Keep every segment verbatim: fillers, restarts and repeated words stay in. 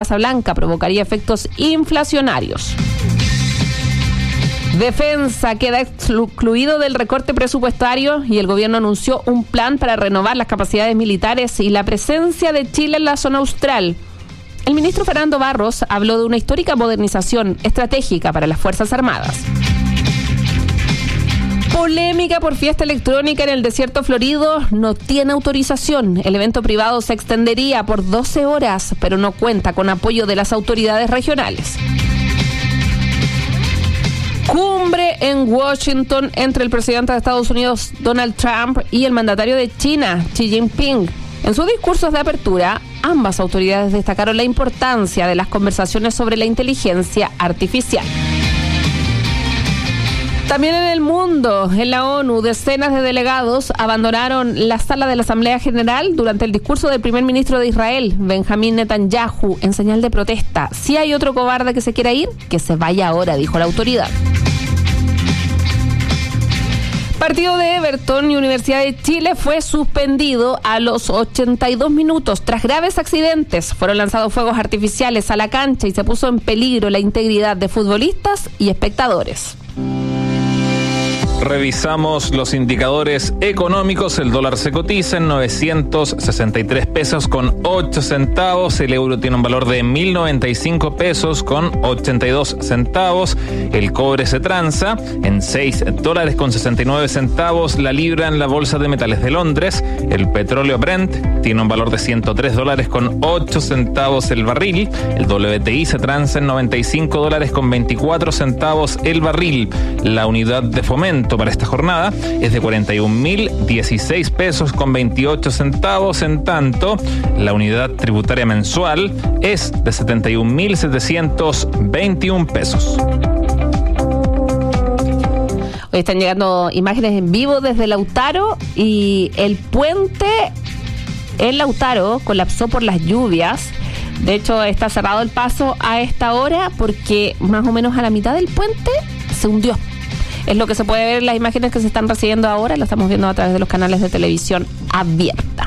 Casa Blanca provocaría efectos inflacionarios. Defensa queda excluido del recorte presupuestario y el gobierno anunció un plan para renovar las capacidades militares y la presencia de Chile en la zona austral. El ministro Fernando Barros habló de una histórica modernización estratégica para las Fuerzas Armadas. Polémica por fiesta electrónica en el desierto florido no tiene autorización. El evento privado se extendería por doce horas, pero no cuenta con apoyo de las autoridades regionales. Cumbre en Washington entre el presidente de Estados Unidos, Donald Trump, y el mandatario de China, Xi Jinping. En sus discursos de apertura, ambas autoridades destacaron la importancia de las conversaciones sobre la inteligencia artificial. También en el mundo, en la ONU, decenas de delegados abandonaron la sala de la Asamblea General durante el discurso del primer ministro de Israel, Benjamín Netanyahu, en señal de protesta. Si hay otro cobarde que se quiera ir, que se vaya ahora, dijo la autoridad. Partido de Everton y Universidad de Chile fue suspendido a los ochenta y dos minutos tras graves accidentes. Fueron lanzados fuegos artificiales a la cancha y se puso en peligro la integridad de futbolistas y espectadores. Revisamos los indicadores económicos. El dólar se cotiza en novecientos sesenta y tres pesos con ocho centavos. El euro tiene un valor de mil noventa y cinco pesos con ochenta y dos centavos. El cobre se transa en seis dólares con sesenta y nueve centavos. La libra en la bolsa de metales de Londres. El petróleo Brent tiene un valor de ciento tres dólares con ocho centavos el barril. El W T I se transa en noventa y cinco dólares con veinticuatro centavos el barril. La unidad de fomento para esta jornada es de cuarenta y un mil dieciséis pesos con veintiocho centavos. En tanto, la unidad tributaria mensual es de setenta y un mil setecientos veintiún pesos. Hoy están llegando imágenes en vivo desde Lautaro y el puente en Lautaro colapsó por las lluvias. De hecho, está cerrado el paso a esta hora porque más o menos a la mitad del puente se hundió. Es lo que se puede ver en las imágenes que se están recibiendo ahora. Las estamos viendo a través de los canales de televisión abierta.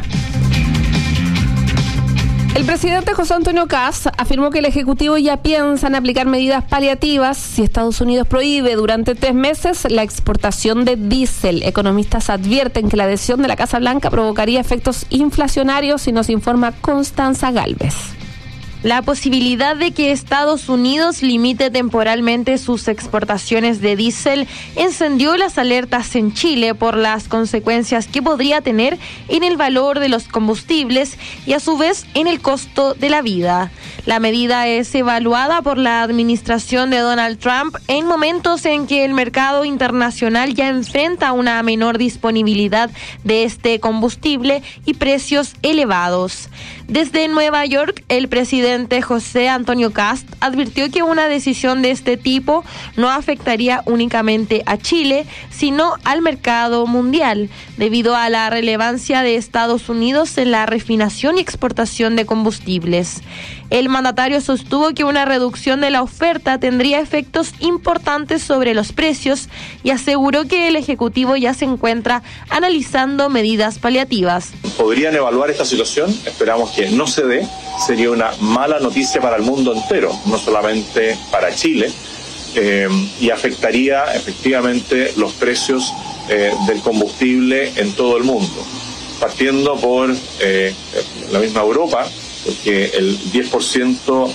El presidente José Antonio Kast afirmó que el Ejecutivo ya piensa en aplicar medidas paliativas si Estados Unidos prohíbe durante tres meses la exportación de diésel. Economistas advierten que la decisión de la Casa Blanca provocaría efectos inflacionarios, y nos informa Constanza Gálvez. La posibilidad de que Estados Unidos limite temporalmente sus exportaciones de diésel encendió las alertas en Chile por las consecuencias que podría tener en el valor de los combustibles y a su vez en el costo de la vida. La medida es evaluada por la administración de Donald Trump en momentos en que el mercado internacional ya enfrenta una menor disponibilidad de este combustible y precios elevados. Desde Nueva York, el presidente José Antonio Kast advirtió que una decisión de este tipo no afectaría únicamente a Chile, sino al mercado mundial, debido a la relevancia de Estados Unidos en la refinación y exportación de combustibles. El mandatario sostuvo que una reducción de la oferta tendría efectos importantes sobre los precios y aseguró que el Ejecutivo ya se encuentra analizando medidas paliativas. Podrían evaluar esta situación, esperamos que no se dé, sería una mala noticia para el mundo entero, no solamente para Chile, eh, y afectaría efectivamente los precios eh, del combustible en todo el mundo, partiendo por eh, la misma Europa, porque el diez por ciento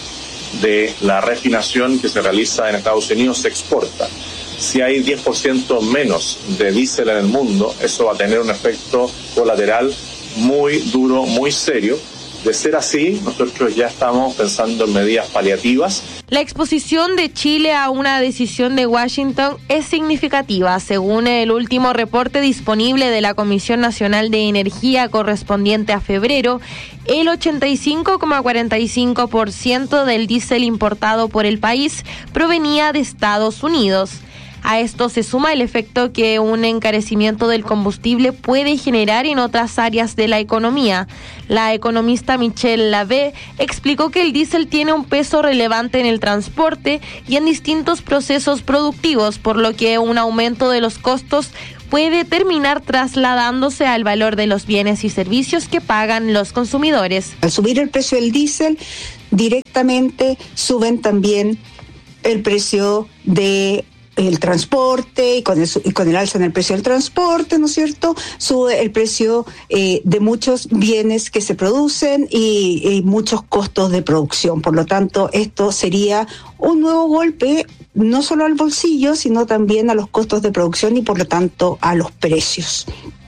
de la refinación que se realiza en Estados Unidos se exporta. Si hay diez por ciento menos de diésel en el mundo, eso va a tener un efecto colateral muy duro, muy serio. De ser así, nosotros ya estamos pensando en medidas paliativas. La exposición de Chile a una decisión de Washington es significativa. Según el último reporte disponible de la Comisión Nacional de Energía correspondiente a febrero, el ochenta y cinco coma cuarenta y cinco por ciento del diésel importado por el país provenía de Estados Unidos. A esto se suma el efecto que un encarecimiento del combustible puede generar en otras áreas de la economía. La economista Michelle Lavey explicó que el diésel tiene un peso relevante en el transporte y en distintos procesos productivos, por lo que un aumento de los costos puede terminar trasladándose al valor de los bienes y servicios que pagan los consumidores. Al subir el precio del diésel, directamente suben también el precio de el transporte, y con el, y con el alza en el precio del transporte, ¿no es cierto?, sube el precio eh, de muchos bienes que se producen y, y muchos costos de producción. Por lo tanto, esto sería un nuevo golpe, no solo al bolsillo, sino también a los costos de producción y, por lo tanto, a los precios.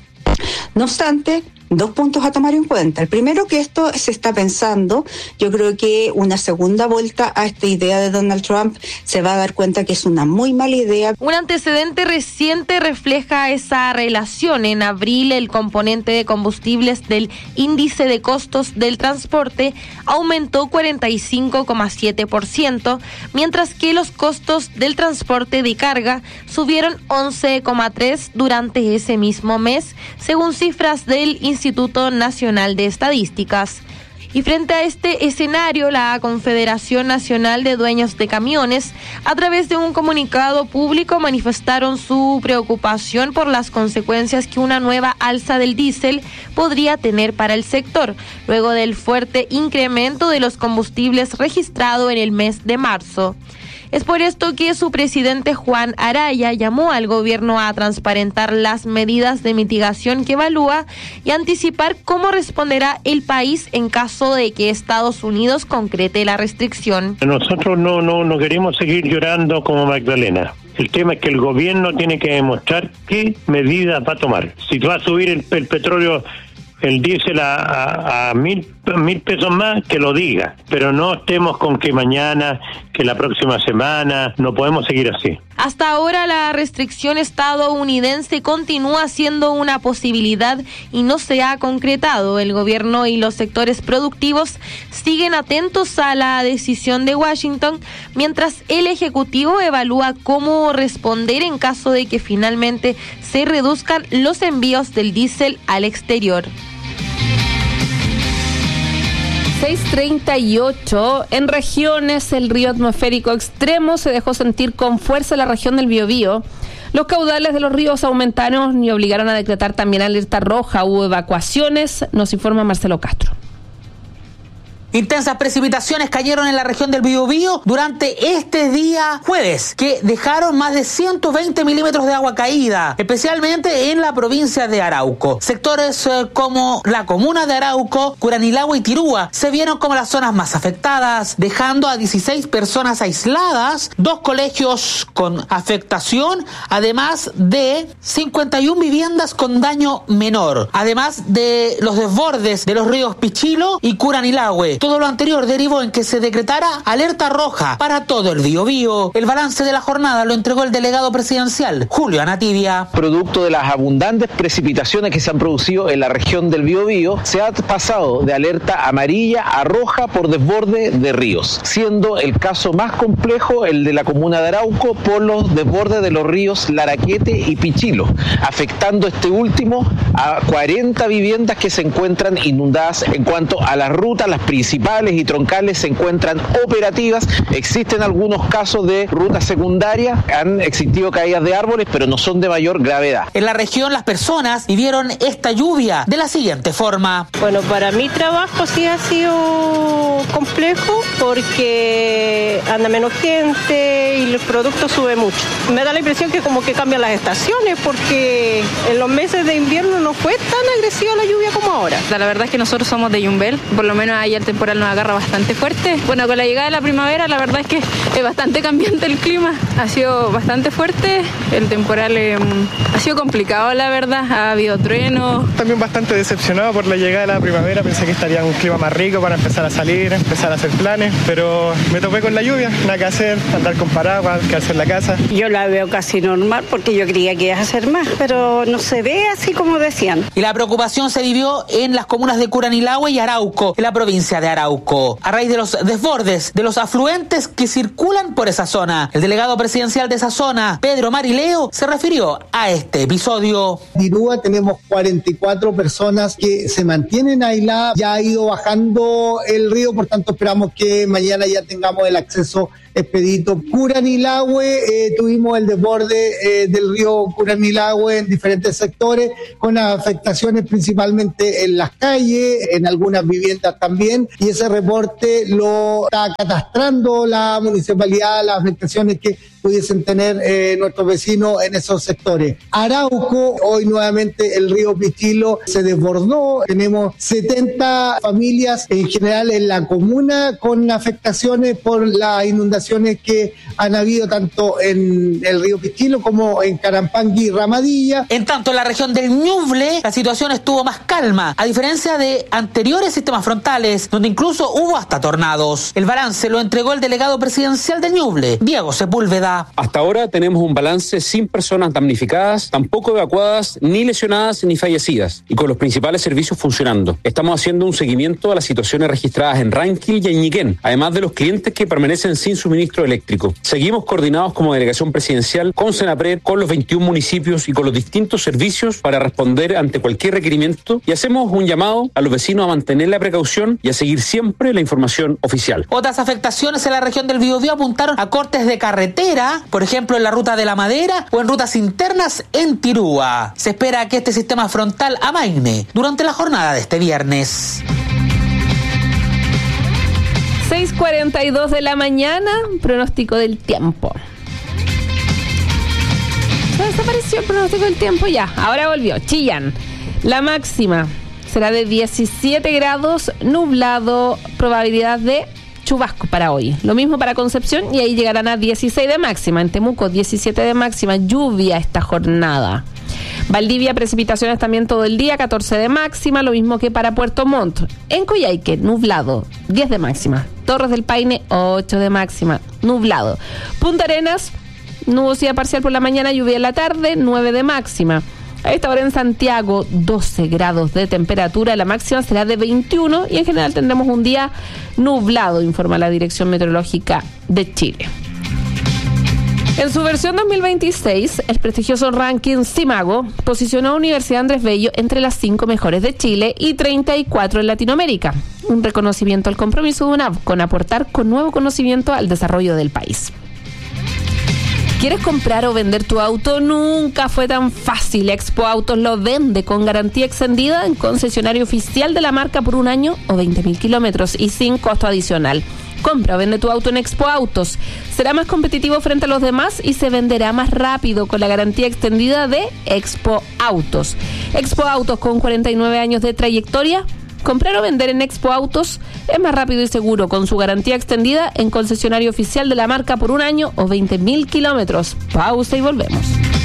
No obstante, dos puntos a tomar en cuenta. El primero, que esto se está pensando, yo creo que una segunda vuelta a esta idea de Donald Trump se va a dar cuenta que es una muy mala idea. Un antecedente reciente refleja esa relación. En abril, el componente de combustibles del índice de costos del transporte aumentó cuarenta y cinco coma siete por ciento, mientras que los costos del transporte de carga subieron once coma tres por ciento durante ese mismo mes, según cifras del Instituto Nacional de Estadísticas. Y frente a este escenario, la Confederación Nacional de Dueños de Camiones, a través de un comunicado público, manifestaron su preocupación por las consecuencias que una nueva alza del diésel podría tener para el sector, luego del fuerte incremento de los combustibles registrado en el mes de marzo. Es por esto que su presidente Juan Araya llamó al gobierno a transparentar las medidas de mitigación que evalúa y anticipar cómo responderá el país en caso de que Estados Unidos concrete la restricción. Nosotros no, no, no queremos seguir llorando como Magdalena. El tema es que el gobierno tiene que demostrar qué medidas va a tomar. Si va a subir el, el petróleo, el diésel a, a, a mil, mil pesos más, que lo diga, pero no estemos con que mañana, que la próxima semana, no podemos seguir así. Hasta ahora la restricción estadounidense continúa siendo una posibilidad y no se ha concretado. El gobierno y los sectores productivos siguen atentos a la decisión de Washington, mientras el Ejecutivo evalúa cómo responder en caso de que finalmente se reduzcan los envíos del diésel al exterior. seis treinta y ocho, en regiones el río atmosférico extremo se dejó sentir con fuerza en la región del Biobío. Los caudales de los ríos aumentaron y obligaron a decretar también alerta roja. Hubo evacuaciones, nos informa Marcelo Castro. Intensas precipitaciones cayeron en la región del Biobío durante este día jueves, que dejaron más de ciento veinte milímetros de agua caída, especialmente en la provincia de Arauco. Sectores eh, como la comuna de Arauco, Curanilahue y Tirúa se vieron como las zonas más afectadas, dejando a dieciséis personas aisladas, dos colegios con afectación, además de cincuenta y una viviendas con daño menor, además de los desbordes de los ríos Pichilo y Curanilahue. Todo lo anterior derivó en que se decretara alerta roja para todo el Biobío. El balance de la jornada lo entregó el delegado presidencial, Julio Anativia. Producto de las abundantes precipitaciones que se han producido en la región del Biobío, se ha pasado de alerta amarilla a roja por desborde de ríos, siendo el caso más complejo el de la comuna de Arauco por los desbordes de los ríos Laraquete y Pichilo, afectando este último a cuarenta viviendas que se encuentran inundadas. En cuanto a las rutas, las principales y troncales se encuentran operativas. Existen algunos casos de rutas secundarias, han existido caídas de árboles, pero no son de mayor gravedad. En la región las personas vivieron esta lluvia de la siguiente forma. Bueno, para mi trabajo sí ha sido complejo porque anda menos gente y los productos suben mucho. Me da la impresión que como que cambian las estaciones porque en los meses de invierno no fue tan agresiva la lluvia como ahora. La verdad es que nosotros somos de Yumbel, por lo menos ahí el temporal nos agarra bastante fuerte. Bueno, con la llegada de la primavera la verdad es que es bastante cambiante el clima, ha sido bastante fuerte, el temporal eh, ha sido complicado la verdad, ha habido truenos. También bastante decepcionado por la llegada de la primavera, pensé que estaría un clima más rico para empezar a salir, empezar a hacer planes, pero me topé con la lluvia, nada que hacer, andar con paraguas, quedarse en la casa. Yo la veo casi normal porque yo creía que iba a hacer más, pero no se ve así como decían. Y la preocupación se vivió en las comunas de Curanilahue y Arauco, en la provincia de Arauco, a raíz de los desbordes de los afluentes que circulan por esa zona. El delegado presidencial de esa zona, Pedro Marileo, se refirió a este episodio. En Tirúa tenemos cuarenta y cuatro personas que se mantienen aisladas, ya ha ido bajando el río, por tanto esperamos que mañana ya tengamos el acceso expedito. Curanilahue, eh, tuvimos el desborde eh, del río Curanilahue en diferentes sectores, con afectaciones principalmente en las calles, en algunas viviendas también, y ese reporte lo está catastrando la municipalidad, las afectaciones que pudiesen tener eh, nuestros vecinos en esos sectores. Arauco, hoy nuevamente el río Pichilo se desbordó, tenemos setenta familias en general en la comuna con afectaciones por las inundaciones que han habido tanto en el río Pichilo como en Carampangui y Ramadilla. En tanto, en la región del Ñuble, la situación estuvo más calma, a diferencia de anteriores sistemas frontales, donde incluso hubo hasta tornados. El balance lo entregó el delegado presidencial del Ñuble, Diego Sepúlveda. Hasta ahora tenemos un balance sin personas damnificadas, tampoco evacuadas, ni lesionadas, ni fallecidas, y con los principales servicios funcionando. Estamos haciendo un seguimiento a las situaciones registradas en Ranquil y en Ñiquén, además de los clientes que permanecen sin suministro eléctrico. Seguimos coordinados como delegación presidencial con Senapred, con los veintiún municipios y con los distintos servicios para responder ante cualquier requerimiento, y hacemos un llamado a los vecinos a mantener la precaución y a seguir siempre la información oficial. Otras afectaciones en la región del Biobío apuntaron a cortes de carretera, por ejemplo en la ruta de la Madera o en rutas internas en Tirúa. Se espera que este sistema frontal amaine durante la jornada de este viernes. seis cuarenta y dos de la mañana, pronóstico del tiempo. ¿Se desapareció el pronóstico del tiempo? Ya, ahora volvió. Chillán. La máxima será de diecisiete grados, nublado, probabilidad de chubasco para hoy. Lo mismo para Concepción y ahí llegarán a dieciséis de máxima. En Temuco, diecisiete de máxima. Lluvia esta jornada. Valdivia, precipitaciones también todo el día, catorce de máxima, lo mismo que para Puerto Montt. En Coyhaique, nublado, diez de máxima. Torres del Paine, ocho de máxima, nublado. Punta Arenas, nubosidad parcial por la mañana, lluvia en la tarde, nueve de máxima. A esta hora en Santiago, doce grados de temperatura, la máxima será de veintiuno y en general tendremos un día nublado, informa la Dirección Meteorológica de Chile. En su versión dos mil veintiséis, el prestigioso ranking Simago posicionó a Universidad Andrés Bello entre las cinco mejores de Chile y treinta y cuatro en Latinoamérica. Un reconocimiento al compromiso de UNAV con aportar con nuevo conocimiento al desarrollo del país. ¿Quieres comprar o vender tu auto? Nunca fue tan fácil. Expo Autos lo vende con garantía extendida en concesionario oficial de la marca por un año o veinte mil kilómetros y sin costo adicional. Compra o vende tu auto en Expo Autos. Será más competitivo frente a los demás y se venderá más rápido con la garantía extendida de Expo Autos. Expo Autos, con cuarenta y nueve años de trayectoria. Comprar o vender en Expo Autos es más rápido y seguro con su garantía extendida en concesionario oficial de la marca por un año o veinte mil kilómetros. Pausa y volvemos.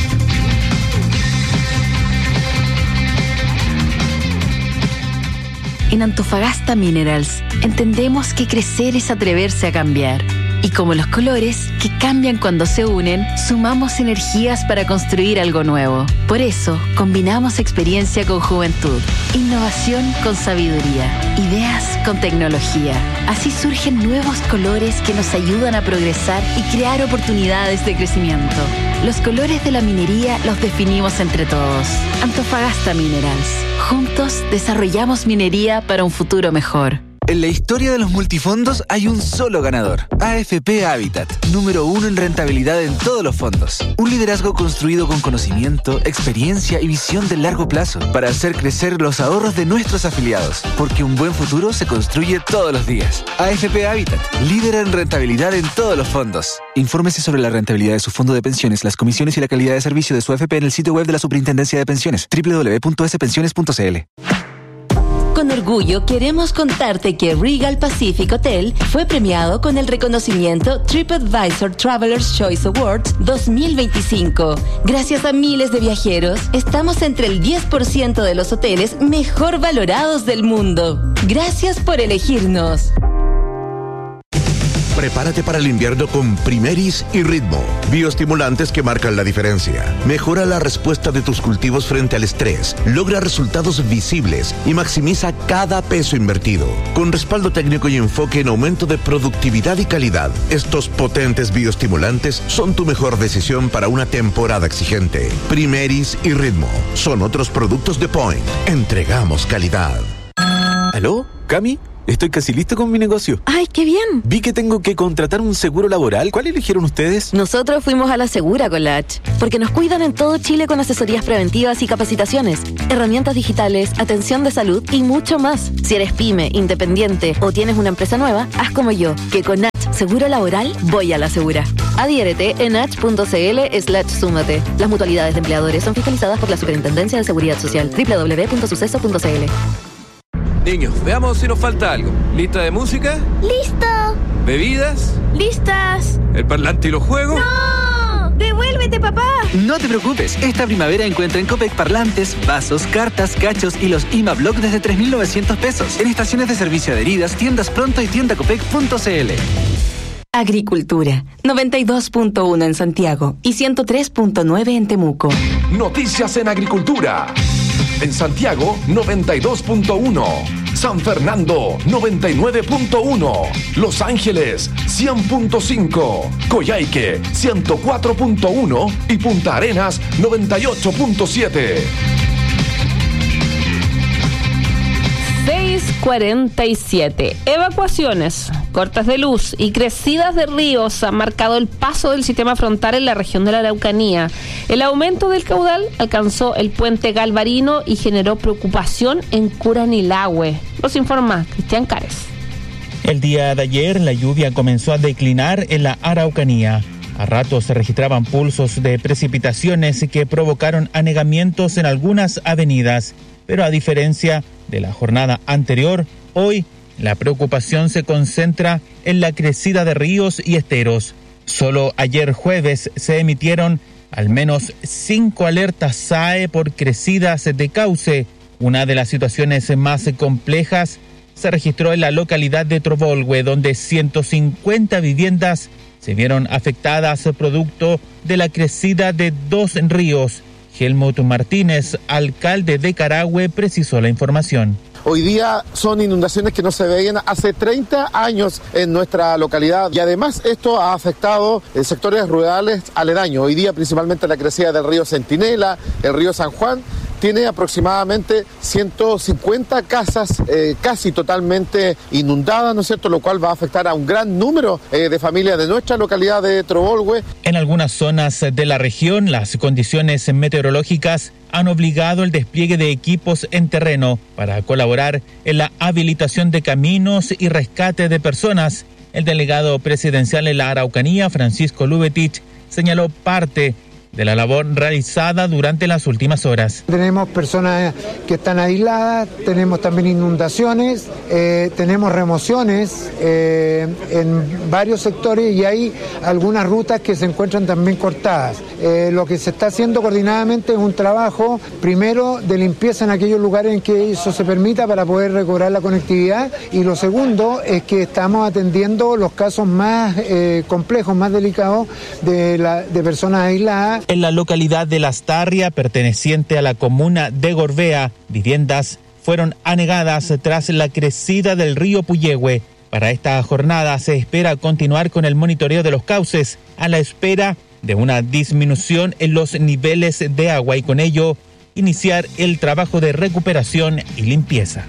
En Antofagasta Minerals entendemos que crecer es atreverse a cambiar. Y como los colores, que cambian cuando se unen, sumamos energías para construir algo nuevo. Por eso, combinamos experiencia con juventud, innovación con sabiduría, ideas con tecnología. Así surgen nuevos colores que nos ayudan a progresar y crear oportunidades de crecimiento. Los colores de la minería los definimos entre todos. Antofagasta Minerals. Juntos desarrollamos minería para un futuro mejor. En la historia de los multifondos hay un solo ganador, A F P Habitat, número uno en rentabilidad en todos los fondos. Un liderazgo construido con conocimiento, experiencia y visión de largo plazo para hacer crecer los ahorros de nuestros afiliados, porque un buen futuro se construye todos los días. A F P Habitat, líder en rentabilidad en todos los fondos. Infórmese sobre la rentabilidad de su fondo de pensiones, las comisiones y la calidad de servicio de su A F P en el sitio web de la Superintendencia de Pensiones, doble u doble u doble u punto s pensiones punto c l. Con orgullo queremos contarte que Regal Pacific Hotel fue premiado con el reconocimiento TripAdvisor Traveler's Choice Awards dos mil veinticinco. Gracias a miles de viajeros, estamos entre el diez por ciento de los hoteles mejor valorados del mundo. Gracias por elegirnos. Prepárate para el invierno con Primeris y Ritmo, bioestimulantes que marcan la diferencia. Mejora la respuesta de tus cultivos frente al estrés, logra resultados visibles y maximiza cada peso invertido. Con respaldo técnico y enfoque en aumento de productividad y calidad, estos potentes bioestimulantes son tu mejor decisión para una temporada exigente. Primeris y Ritmo son otros productos de Point. Entregamos calidad. ¿Aló? ¿Cami? estoy casi listo con mi negocio. ¡Ay, qué bien! Vi que tengo que contratar un seguro laboral. ¿Cuál eligieron ustedes? Nosotros fuimos a la Segura con la H, porque nos cuidan en todo Chile con asesorías preventivas y capacitaciones, herramientas digitales, atención de salud y mucho más. Si eres pyme, independiente o tienes una empresa nueva, haz como yo, que con H Seguro Laboral voy a la Segura. Adhiérete en h.cl slash súmate. Las mutualidades de empleadores son fiscalizadas por la Superintendencia de Seguridad Social. doble u doble u doble u punto suceso punto c l. Niños, veamos si nos falta algo. ¿Lista de música? ¡Listo! ¿Bebidas? ¡Listas! ¿El parlante y los juegos? ¡No! ¡Devuélvete, papá! No te preocupes, esta primavera encuentra en Copec parlantes, vasos, cartas, cachos y los I M A Block desde tres mil novecientos pesos. En estaciones de servicio adheridas, tiendas Pronto y tienda copec punto c l. Agricultura, noventa y dos punto uno en Santiago y ciento tres punto nueve en Temuco. Noticias en agricultura. En Santiago, noventa y dos punto uno. San Fernando, noventa y nueve punto uno. Los Ángeles, cien punto cinco. Coyhaique, ciento cuatro punto uno. Y Punta Arenas, noventa y ocho punto siete. seis cuarenta y siete. Evacuaciones, cortes de luz y crecidas de ríos han marcado el paso del sistema frontal en la región de la Araucanía. El aumento del caudal alcanzó el puente Galvarino y generó preocupación en Curanilahue. Nos informa Cristian Cares. El día de ayer la lluvia comenzó a declinar en la Araucanía. A ratos se registraban pulsos de precipitaciones que provocaron anegamientos en algunas avenidas. Pero a diferencia de la jornada anterior, hoy la preocupación se concentra en la crecida de ríos y esteros. Solo ayer jueves se emitieron al menos cinco alertas S A E por crecidas de cauce. Una de las situaciones más complejas se registró en la localidad de Trovolhue, donde ciento cincuenta viviendas se vieron afectadas producto de la crecida de dos ríos. Helmut Martínez, alcalde de Carahue, precisó la información. Hoy día son inundaciones que no se veían hace treinta años en nuestra localidad y además esto ha afectado eh, sectores rurales aledaños. Hoy día principalmente la crecida del río Centinela, el río San Juan, tiene aproximadamente ciento cincuenta casas eh, casi totalmente inundadas, ¿no es cierto?, lo cual va a afectar a un gran número eh, de familias de nuestra localidad de Trovolhue. En algunas zonas de la región, las condiciones meteorológicas han obligado el despliegue de equipos en terreno para colaborar en la habilitación de caminos y rescate de personas. El delegado presidencial en la Araucanía, Francisco Lubetich, señaló parte de la labor realizada durante las últimas horas. Tenemos personas que están aisladas, tenemos también inundaciones, eh, tenemos remociones eh, en varios sectores y hay algunas rutas que se encuentran también cortadas. Eh, lo que se está haciendo coordinadamente es un trabajo, primero, de limpieza en aquellos lugares en que eso se permita para poder recobrar la conectividad, y lo segundo es que estamos atendiendo los casos más eh, complejos, más delicados de, la, de personas aisladas. En la localidad de Lastarria, perteneciente a la comuna de Gorbea, viviendas fueron anegadas tras la crecida del río Puyehue. Para esta jornada se espera continuar con el monitoreo de los cauces a la espera de una disminución en los niveles de agua y con ello iniciar el trabajo de recuperación y limpieza.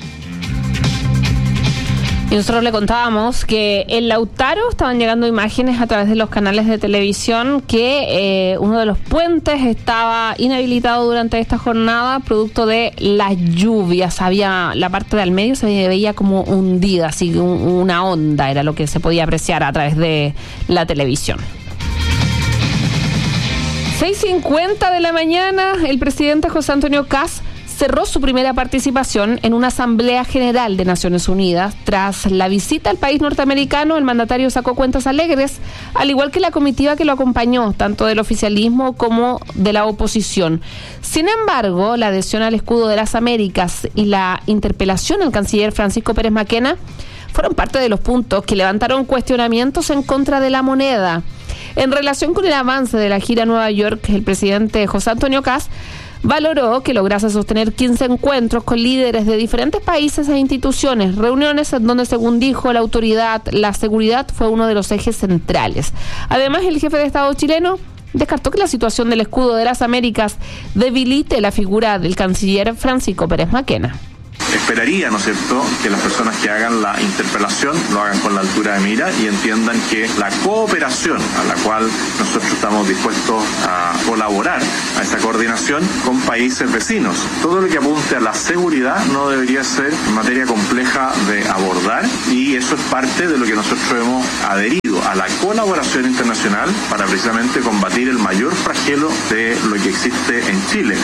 Y nosotros le contábamos que en Lautaro estaban llegando imágenes a través de los canales de televisión que eh, uno de los puentes estaba inhabilitado durante esta jornada producto de las lluvias. Había la parte del medio se veía como hundida, así un, una onda era lo que se podía apreciar a través de la televisión. seis cincuenta de la mañana, el presidente José Antonio Kast cerró su primera participación en una Asamblea General de Naciones Unidas. Tras la visita al país norteamericano, el mandatario sacó cuentas alegres, al igual que la comitiva que lo acompañó, tanto del oficialismo como de la oposición. Sin embargo, la adhesión al escudo de las Américas y la interpelación al canciller Francisco Pérez Maquena fueron parte de los puntos que levantaron cuestionamientos en contra de la moneda. En relación con el avance de la gira a Nueva York, el presidente José Antonio Kast valoró que lograse sostener quince encuentros con líderes de diferentes países e instituciones, reuniones en donde, según dijo la autoridad, la seguridad fue uno de los ejes centrales. Además, el jefe de Estado chileno descartó que la situación del escudo de las Américas debilite la figura del canciller Francisco Pérez Maquena. esperaría, ¿no es cierto?, que las personas que hagan la interpelación lo hagan con la altura de mira y entiendan que la cooperación a la cual nosotros estamos dispuestos a colaborar, a esa coordinación con países vecinos. Todo lo que apunte a la seguridad no debería ser materia compleja de abordar, y eso es parte de lo que nosotros hemos adherido a la colaboración internacional para precisamente combatir el mayor flagelo de lo que existe en Chile.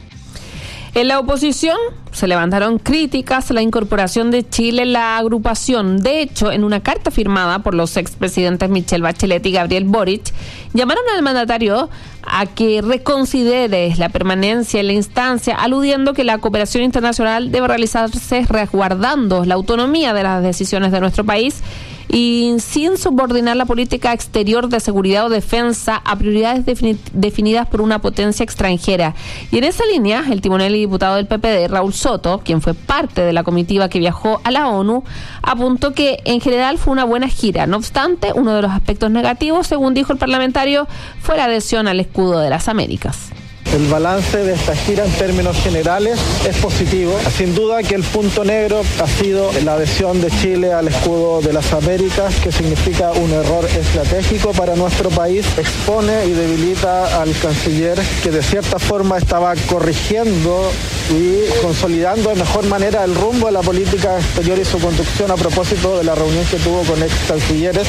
En la oposición se levantaron críticas a la incorporación de Chile en la agrupación. De hecho, en una carta firmada por los expresidentes Michelle Bachelet y Gabriel Boric, llamaron al mandatario a que reconsidere la permanencia en la instancia, aludiendo que la cooperación internacional debe realizarse resguardando la autonomía de las decisiones de nuestro país y sin subordinar la política exterior de seguridad o defensa a prioridades defini- definidas por una potencia extranjera. Y en esa línea, el timonel y diputado del P P D, Raúl Soto, quien fue parte de la comitiva que viajó a la ONU, apuntó que en general fue una buena gira. No obstante, uno de los aspectos negativos, según dijo el parlamentario, fue la adhesión al escudo de las Américas. El balance de esta gira en términos generales es positivo. Sin duda que el punto negro ha sido la adhesión de Chile al escudo de las Américas, que significa un error estratégico para nuestro país. Expone y debilita al canciller, que de cierta forma estaba corrigiendo y consolidando de mejor manera el rumbo de la política exterior y su conducción a propósito de la reunión que tuvo con ex cancilleres.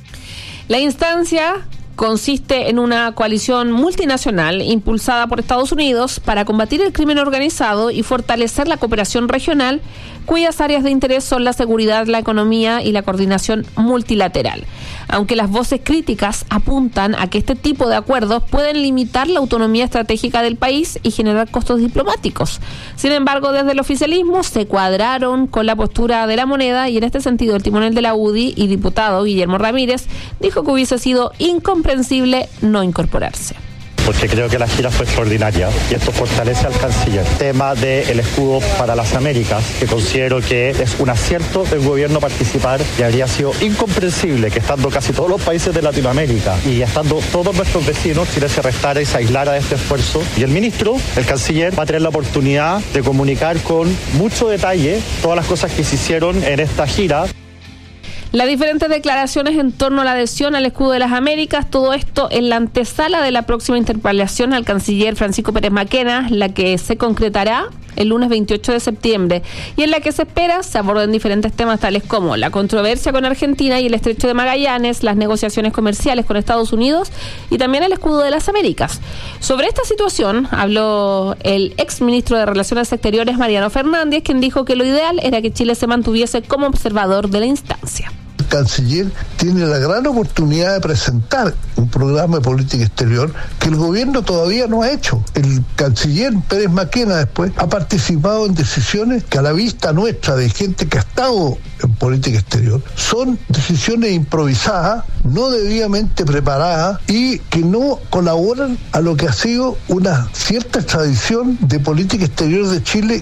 La instancia consiste en una coalición multinacional impulsada por Estados Unidos para combatir el crimen organizado y fortalecer la cooperación regional, cuyas áreas de interés son la seguridad, la economía y la coordinación multilateral. Aunque las voces críticas apuntan a que este tipo de acuerdos pueden limitar la autonomía estratégica del país y generar costos diplomáticos. Sin embargo, desde el oficialismo se cuadraron con la postura de la moneda, y en este sentido el timonel de la U D I y diputado Guillermo Ramírez dijo que hubiese sido incomprensible no incorporarse. Porque creo que la gira fue extraordinaria y esto fortalece al canciller. Tema del escudo para las Américas, que considero que es un acierto del gobierno participar, y habría sido incomprensible que estando casi todos los países de Latinoamérica y estando todos nuestros vecinos, Chile se restara y se aislara de este esfuerzo. Y el ministro, el canciller, va a tener la oportunidad de comunicar con mucho detalle todas las cosas que se hicieron en esta gira. Las diferentes declaraciones en torno a la adhesión al escudo de las Américas, todo esto en la antesala de la próxima interpelación al canciller Francisco Pérez Maquena, la que se concretará el lunes veintiocho de septiembre, y en la que se espera se aborden diferentes temas tales como la controversia con Argentina y el estrecho de Magallanes, las negociaciones comerciales con Estados Unidos y también el escudo de las Américas. Sobre esta situación habló el ex ministro de Relaciones Exteriores, Mariano Fernández, quien dijo que lo ideal era que Chile se mantuviese como observador de la instancia. El canciller tiene la gran oportunidad de presentar un programa de política exterior que el gobierno todavía no ha hecho. El canciller Pérez Maquena después ha participado en decisiones que, a la vista nuestra de gente que ha estado en política exterior, son decisiones improvisadas, no debidamente preparadas y que no colaboran a lo que ha sido una cierta tradición de política exterior de Chile.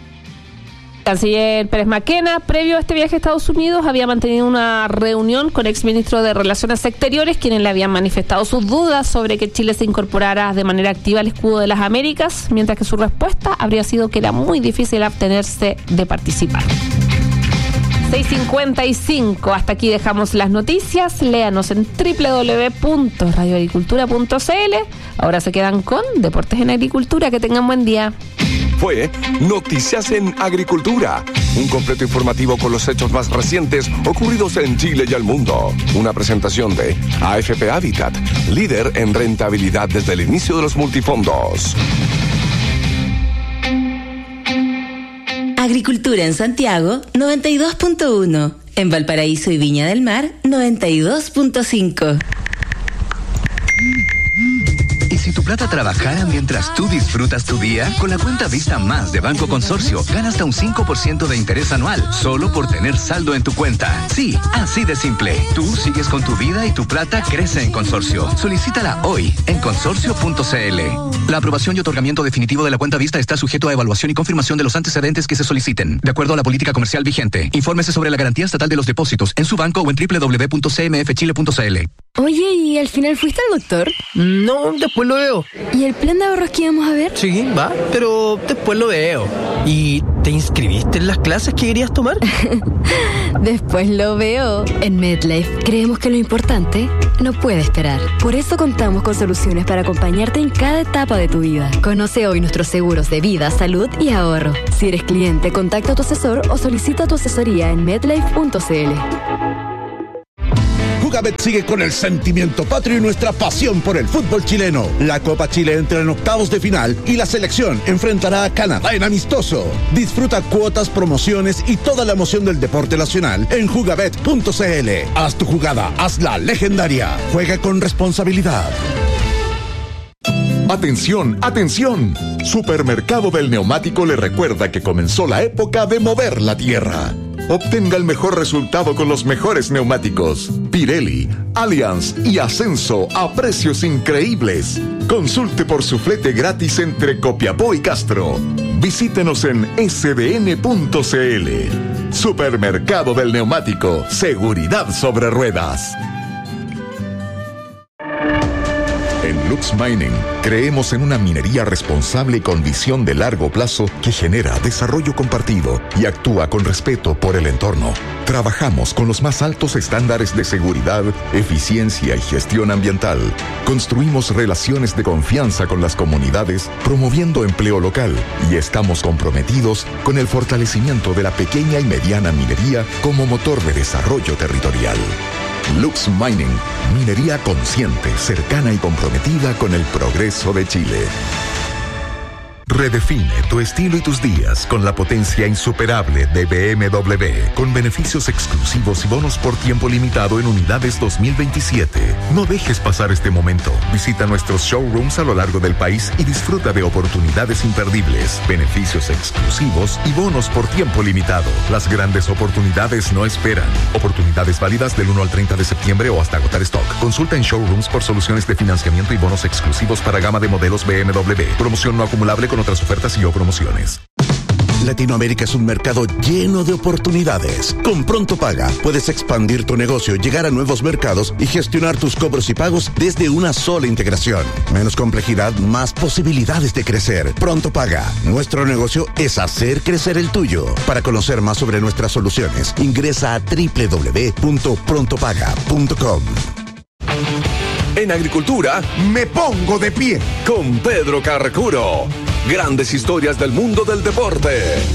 Canciller Pérez Maquena, previo a este viaje a Estados Unidos, había mantenido una reunión con exministros de Relaciones Exteriores, quienes le habían manifestado sus dudas sobre que Chile se incorporara de manera activa al escudo de las Américas, mientras que su respuesta habría sido que era muy difícil abstenerse de participar. seis cincuenta y cinco, hasta aquí dejamos las noticias. Léanos en doble u doble u doble u punto radio agricultura punto c l. Ahora se quedan con Deportes en Agricultura. Que tengan buen día. Fue Noticias en Agricultura, un completo informativo con los hechos más recientes ocurridos en Chile y el mundo. Una presentación de A F P Habitat, líder en rentabilidad desde el inicio de los multifondos. Agricultura en Santiago, noventa y dos punto uno. En Valparaíso y Viña del Mar, noventa y dos punto cinco. ¿Y si tu plata trabajara mientras tú disfrutas tu día? Con la cuenta Vista Más de Banco Consorcio, gana hasta un cinco por ciento de interés anual, solo por tener saldo en tu cuenta. Sí, así de simple. Tú sigues con tu vida y tu plata crece en Consorcio. Solicítala hoy en consorcio punto c l. La aprobación y otorgamiento definitivo de la cuenta Vista está sujeto a evaluación y confirmación de los antecedentes que se soliciten, de acuerdo a la política comercial vigente. Infórmese sobre la garantía estatal de los depósitos en su banco o en doble u doble u doble u punto c m f chile punto c l. Oye, ¿y al final fuiste al doctor? No, después lo veo. ¿Y el plan de ahorros que íbamos a ver? Sí, va, pero después lo veo. ¿Y te inscribiste en las clases que querías tomar? Después lo veo. En MedLife creemos que lo importante no puede esperar. Por eso contamos con soluciones para acompañarte en cada etapa de tu vida. Conoce hoy nuestros seguros de vida, salud y ahorro. Si eres cliente, contacta a tu asesor o solicita tu asesoría en medlife punto c l. Jugabet sigue con el sentimiento patrio y nuestra pasión por el fútbol chileno. La Copa Chile entra en octavos de final y la selección enfrentará a Canadá en amistoso. Disfruta cuotas, promociones y toda la emoción del deporte nacional en jugabet punto c l. Haz tu jugada, hazla legendaria. Juega con responsabilidad. Atención, atención. Supermercado del Neumático le recuerda que comenzó la época de mover la tierra. Obtenga el mejor resultado con los mejores neumáticos. Pirelli, Allianz y Ascenso a precios increíbles. Consulte por su flete gratis entre Copiapó y Castro. Visítenos en s d n punto c l. Supermercado del Neumático. Seguridad sobre ruedas. En Lux Mining creemos en una minería responsable y con visión de largo plazo que genera desarrollo compartido y actúa con respeto por el entorno. Trabajamos con los más altos estándares de seguridad, eficiencia y gestión ambiental. Construimos relaciones de confianza con las comunidades, promoviendo empleo local, y estamos comprometidos con el fortalecimiento de la pequeña y mediana minería como motor de desarrollo territorial. Lux Mining, minería consciente, cercana y comprometida con el progreso de Chile. Redefine tu estilo y tus días con la potencia insuperable de B M W, con beneficios exclusivos y bonos por tiempo limitado en unidades dos mil veintisiete. No dejes pasar este momento. Visita nuestros showrooms a lo largo del país y disfruta de oportunidades imperdibles, beneficios exclusivos y bonos por tiempo limitado. Las grandes oportunidades no esperan. Oportunidades válidas del uno al treinta de septiembre o hasta agotar stock. Consulta en showrooms por soluciones de financiamiento y bonos exclusivos para gama de modelos B M W. Promoción no acumulable con otras ofertas y o promociones. Latinoamérica es un mercado lleno de oportunidades. Con Pronto Paga puedes expandir tu negocio, llegar a nuevos mercados y gestionar tus cobros y pagos desde una sola integración. Menos complejidad, más posibilidades de crecer. Pronto Paga. Nuestro negocio es hacer crecer el tuyo. Para conocer más sobre nuestras soluciones, ingresa a doble u doble u doble u punto pronto paga punto com. En agricultura, me pongo de pie con Pedro Carcuro. Grandes historias del mundo del deporte.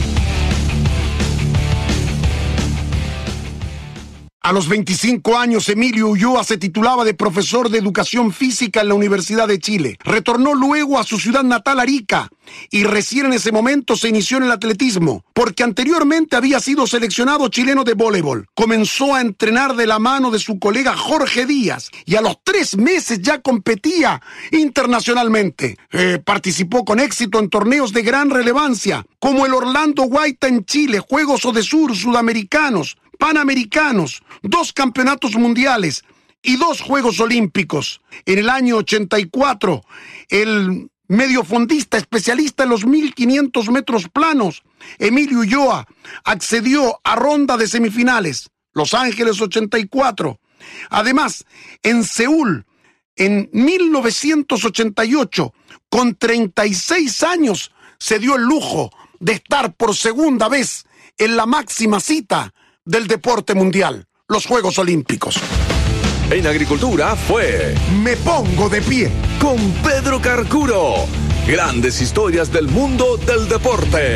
A los veinticinco años, Emilio Ulloa se titulaba de profesor de educación física en la Universidad de Chile. Retornó luego a su ciudad natal, Arica, y recién en ese momento se inició en el atletismo, porque anteriormente había sido seleccionado chileno de voleibol. Comenzó a entrenar de la mano de su colega Jorge Díaz y a los tres meses ya competía internacionalmente. Eh, participó con éxito en torneos de gran relevancia, como el Orlando Guaita en Chile, Juegos Odesur Sudamericanos, Panamericanos, dos campeonatos mundiales y dos Juegos Olímpicos. En el año ochenta y cuatro, el mediofondista especialista en los mil quinientos metros planos, Emilio Ulloa, accedió a ronda de semifinales. Los Ángeles ochenta y cuatro. Además, en Seúl, en mil novecientos ochenta y ocho, con treinta y seis años, se dio el lujo de estar por segunda vez en la máxima cita del deporte mundial, los Juegos Olímpicos. En agricultura fue Me Pongo de Pie con Pedro Carcuro. Grandes historias del mundo del deporte.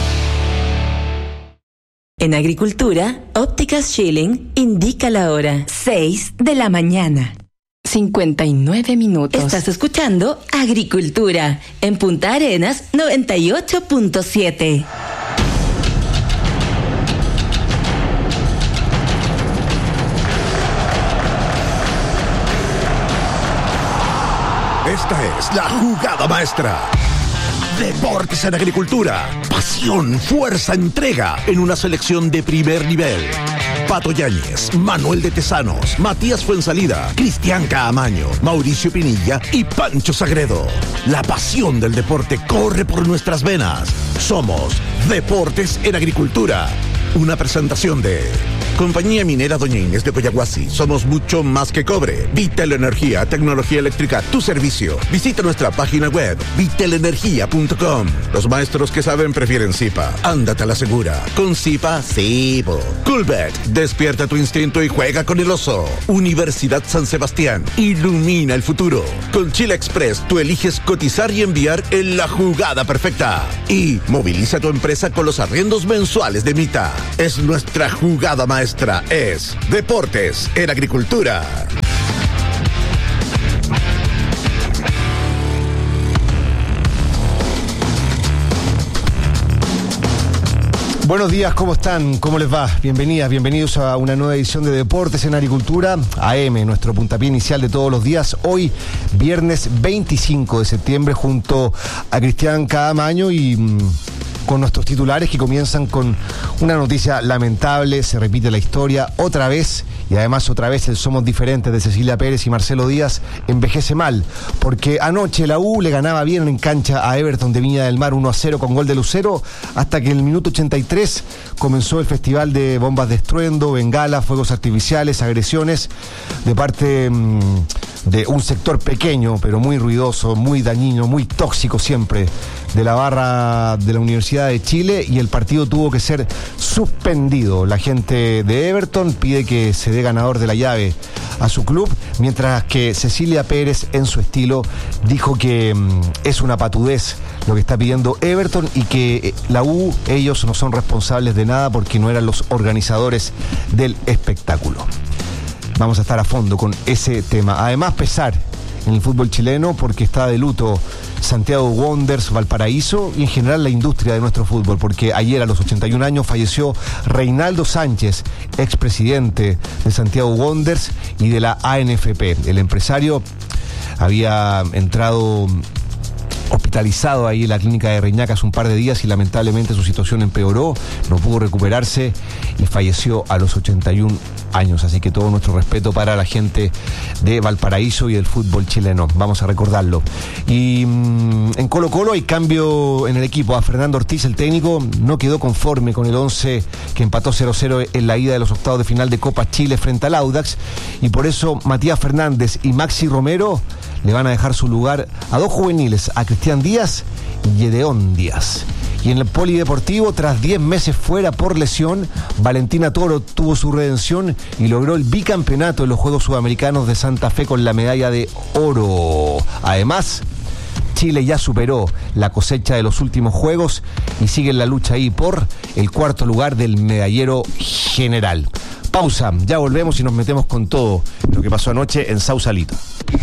En agricultura, Ópticas Schilling indica la hora seis de la mañana. cincuenta y nueve minutos. Estás escuchando Agricultura en Punta Arenas noventa y ocho punto siete. Esta es la jugada maestra. Deportes en agricultura. Pasión, fuerza, entrega en una selección de primer nivel. Pato Yáñez, Manuel de Tesanos, Matías Fuensalida, Cristian Caamaño, Mauricio Pinilla y Pancho Sagredo. La pasión del deporte corre por nuestras venas. Somos Deportes en Agricultura. Una presentación de Compañía Minera Doña Inés de Coyahuasi. Somos mucho más que cobre. Vitel Energía, tecnología eléctrica, tu servicio. Visita nuestra página web, vitel energía punto com. Los maestros que saben prefieren Zipa. Ándate a la segura. Con Zipa, sí. Coolbet, despierta tu instinto y juega con el oso. Universidad San Sebastián, ilumina el futuro. Con Chile Express, tú eliges cotizar y enviar en la jugada perfecta. Y moviliza tu empresa con los arriendos mensuales de Mita. Es nuestra jugada maestra, es Deportes en Agricultura. Buenos días, ¿cómo están? ¿Cómo les va? Bienvenidas, bienvenidos a una nueva edición de Deportes en Agricultura, A M, nuestro puntapié inicial de todos los días. Hoy, viernes veinticinco de septiembre, junto a Cristian Cadamaño y mmm, con nuestros titulares que comienzan con una noticia lamentable. Se repite la historia otra vez, y además otra vez el Somos Diferentes de Cecilia Pérez y Marcelo Díaz envejece mal, porque anoche la U le ganaba bien en cancha a Everton de Viña del Mar uno a cero con gol de Lucero, hasta que en el minuto ochenta y tres comenzó el festival de bombas de estruendo, bengalas, fuegos artificiales, agresiones de parte mmm, de un sector pequeño, pero muy ruidoso, muy dañino, muy tóxico siempre, de la barra de la Universidad de Chile, y el partido tuvo que ser suspendido. La gente de Everton pide que se dé ganador de la llave a su club, mientras que Cecilia Pérez, en su estilo, dijo que mmm, es una patudez lo que está pidiendo Everton y que la U, ellos no son responsables de nada porque no eran los organizadores del espectáculo. Vamos a estar a fondo con ese tema. Además, pesar en el fútbol chileno porque está de luto Santiago Wanderers, Valparaíso y en general la industria de nuestro fútbol, porque ayer a los ochenta y un años falleció Reinaldo Sánchez, expresidente de Santiago Wanderers y de la A N F P. El empresario había entrado hospitalizado ahí en la clínica de Reñaca hace un par de días y lamentablemente su situación empeoró, no pudo recuperarse y falleció a los ochenta y un años. Así que todo nuestro respeto para la gente de Valparaíso y del fútbol chileno. Vamos a recordarlo. Y mmm, en Colo Colo hay cambio en el equipo. A Fernando Ortiz, el técnico, no quedó conforme con el once que empató cero cero en la ida de los octavos de final de Copa Chile frente al Audax, y por eso Matías Fernández y Maxi Romero le van a dejar su lugar a dos juveniles, a Cristian Díaz y Gedeón Díaz. Y en el polideportivo, tras diez meses fuera por lesión, Valentina Toro tuvo su redención y logró el bicampeonato en los Juegos Sudamericanos de Santa Fe con la medalla de oro. Además, Chile ya superó la cosecha de los últimos Juegos y sigue en la lucha ahí por el cuarto lugar del medallero general. Pausa, ya volvemos y nos metemos con todo lo que pasó anoche en Sausalito.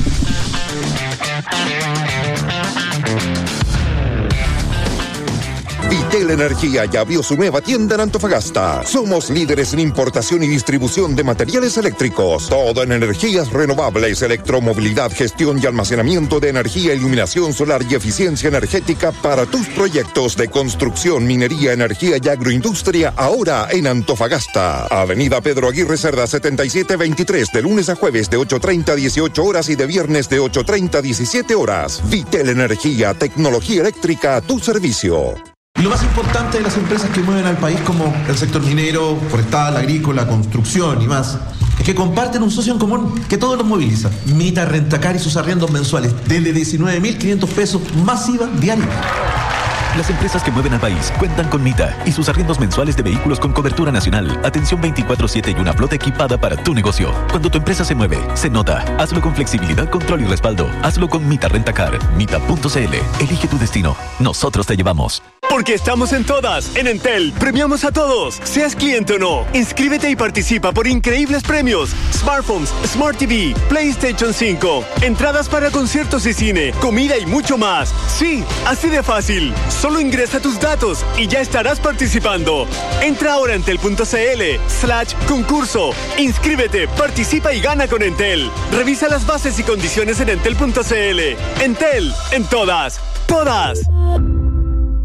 Vitel Energía ya abrió su nueva tienda en Antofagasta. Somos líderes en importación y distribución de materiales eléctricos. Todo en energías renovables, electromovilidad, gestión y almacenamiento de energía, iluminación solar y eficiencia energética para tus proyectos de construcción, minería, energía y agroindustria, ahora en Antofagasta. Avenida Pedro Aguirre Cerda setenta y siete veintitrés, de lunes a jueves de ocho treinta a dieciocho horas y de viernes de ocho treinta a diecisiete horas. Vitel Energía, tecnología eléctrica a tu servicio. Y lo más importante de las empresas que mueven al país, como el sector minero, forestal, agrícola, construcción y más, es que comparten un socio en común que todos los moviliza. Mita Rentacar y sus arriendos mensuales desde diecinueve mil quinientos pesos más I V A diario. Las empresas que mueven al país cuentan con Mita y sus arriendos mensuales de vehículos con cobertura nacional, atención veinticuatro siete y una flota equipada para tu negocio. Cuando tu empresa se mueve, se nota. Hazlo con flexibilidad, control y respaldo. Hazlo con Mita Rentacar. Mita punto c l. Elige tu destino. Nosotros te llevamos. Porque estamos en todas. En Entel premiamos a todos, seas cliente o no. Inscríbete y participa por increíbles premios: smartphones, Smart T V, PlayStation cinco, entradas para conciertos y cine, comida y mucho más. Sí, así de fácil. Solo ingresa tus datos y ya estarás participando. Entra ahora a entel punto c l slash concurso. Inscríbete, participa y gana con Entel. Revisa las bases y condiciones en entel punto c l. Entel, en todas, todas.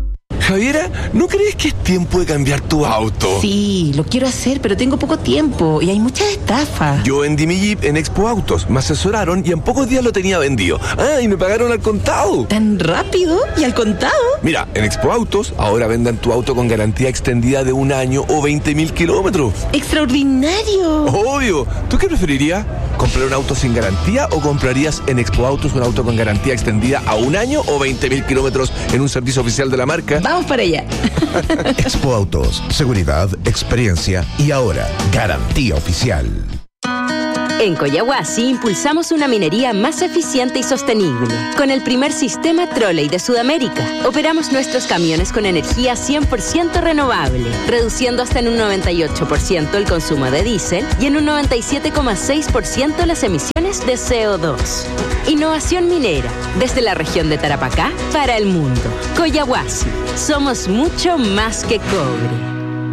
Javiera, ¿no crees que es tiempo de cambiar tu auto? Sí, lo quiero hacer, pero tengo poco tiempo y hay muchas estafas. Yo vendí mi Jeep en Expo Autos, me asesoraron y en pocos días lo tenía vendido. Ah, y me pagaron al contado. ¿Tan rápido? ¿Y al contado? Mira, en Expo Autos ahora venden tu auto con garantía extendida de un año o veinte mil kilómetros. ¡Extraordinario! Obvio. ¿Tú qué preferirías? ¿Comprar un auto sin garantía o comprarías en Expo Autos un auto con garantía extendida a un año o veinte mil kilómetros en un servicio oficial de la marca? Vamos para allá. Expo Autos, seguridad, experiencia y ahora garantía oficial. En Coyahuasi impulsamos una minería más eficiente y sostenible. Con el primer sistema Trolley de Sudamérica, operamos nuestros camiones con energía cien por ciento renovable, reduciendo hasta en un noventa y ocho por ciento el consumo de diésel y en un noventa y siete coma seis por ciento las emisiones de C O dos. Innovación minera, desde la región de Tarapacá para el mundo. Coyahuasi, somos mucho más que cobre.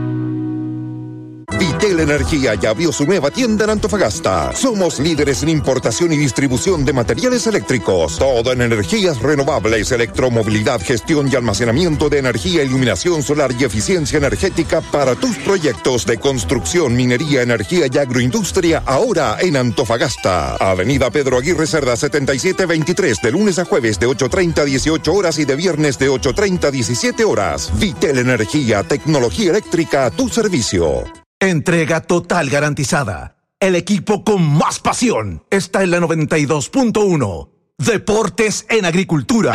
Vitel Energía ya abrió su nueva tienda en Antofagasta. Somos líderes en importación y distribución de materiales eléctricos. Todo en energías renovables, electromovilidad, gestión y almacenamiento de energía, iluminación solar y eficiencia energética para tus proyectos de construcción, minería, energía y agroindustria ahora en Antofagasta. Avenida Pedro Aguirre Cerda setenta y siete veintitrés, de lunes a jueves de ocho treinta a dieciocho horas y de viernes de ocho treinta a diecisiete horas. Vitel Energía, tecnología eléctrica a tu servicio. Entrega total garantizada. El equipo con más pasión está en la noventa y dos punto uno. Deportes en Agricultura.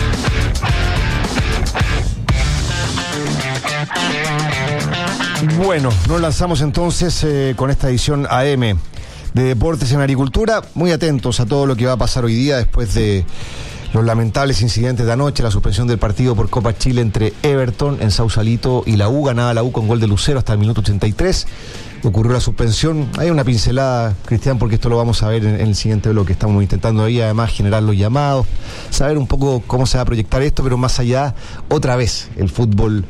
Bueno, nos lanzamos entonces eh, con esta edición A M de Deportes en Agricultura. Muy atentos a todo lo que va a pasar hoy día después de los lamentables incidentes de anoche, la suspensión del partido por Copa Chile entre Everton en Sausalito y la U. Ganaba la U con gol de Lucero hasta el minuto ochenta y tres. Ocurrió la suspensión. Hay una pincelada, Cristian, porque esto lo vamos a ver en, en el siguiente bloque. Estamos intentando ahí además generar los llamados, saber un poco cómo se va a proyectar esto, pero más allá, otra vez, el fútbol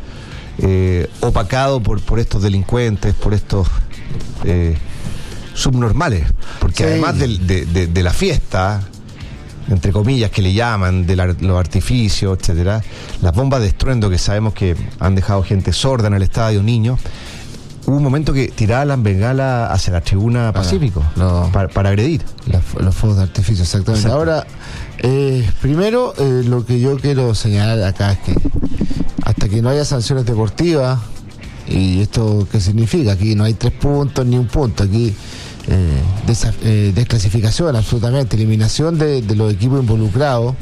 eh, opacado por, por estos delincuentes, por estos eh, subnormales. Porque sí, además de, de, de, de la fiesta, entre comillas, que le llaman, de la, los artificios, etcétera, las bombas de estruendo que sabemos que han dejado gente sorda en el estadio, niños. Hubo un momento que tiraban las bengalas hacia la tribuna Pacífico, ah, no. para, para agredir. La, los fuegos de artificio, exactamente. Exacto. Ahora, eh, primero, eh, lo que yo quiero señalar acá es que hasta que no haya sanciones deportivas, ¿y esto qué significa? Aquí no hay tres puntos ni un punto, aquí Eh, desa, eh, desclasificación absolutamente, eliminación de, de los equipos involucrados.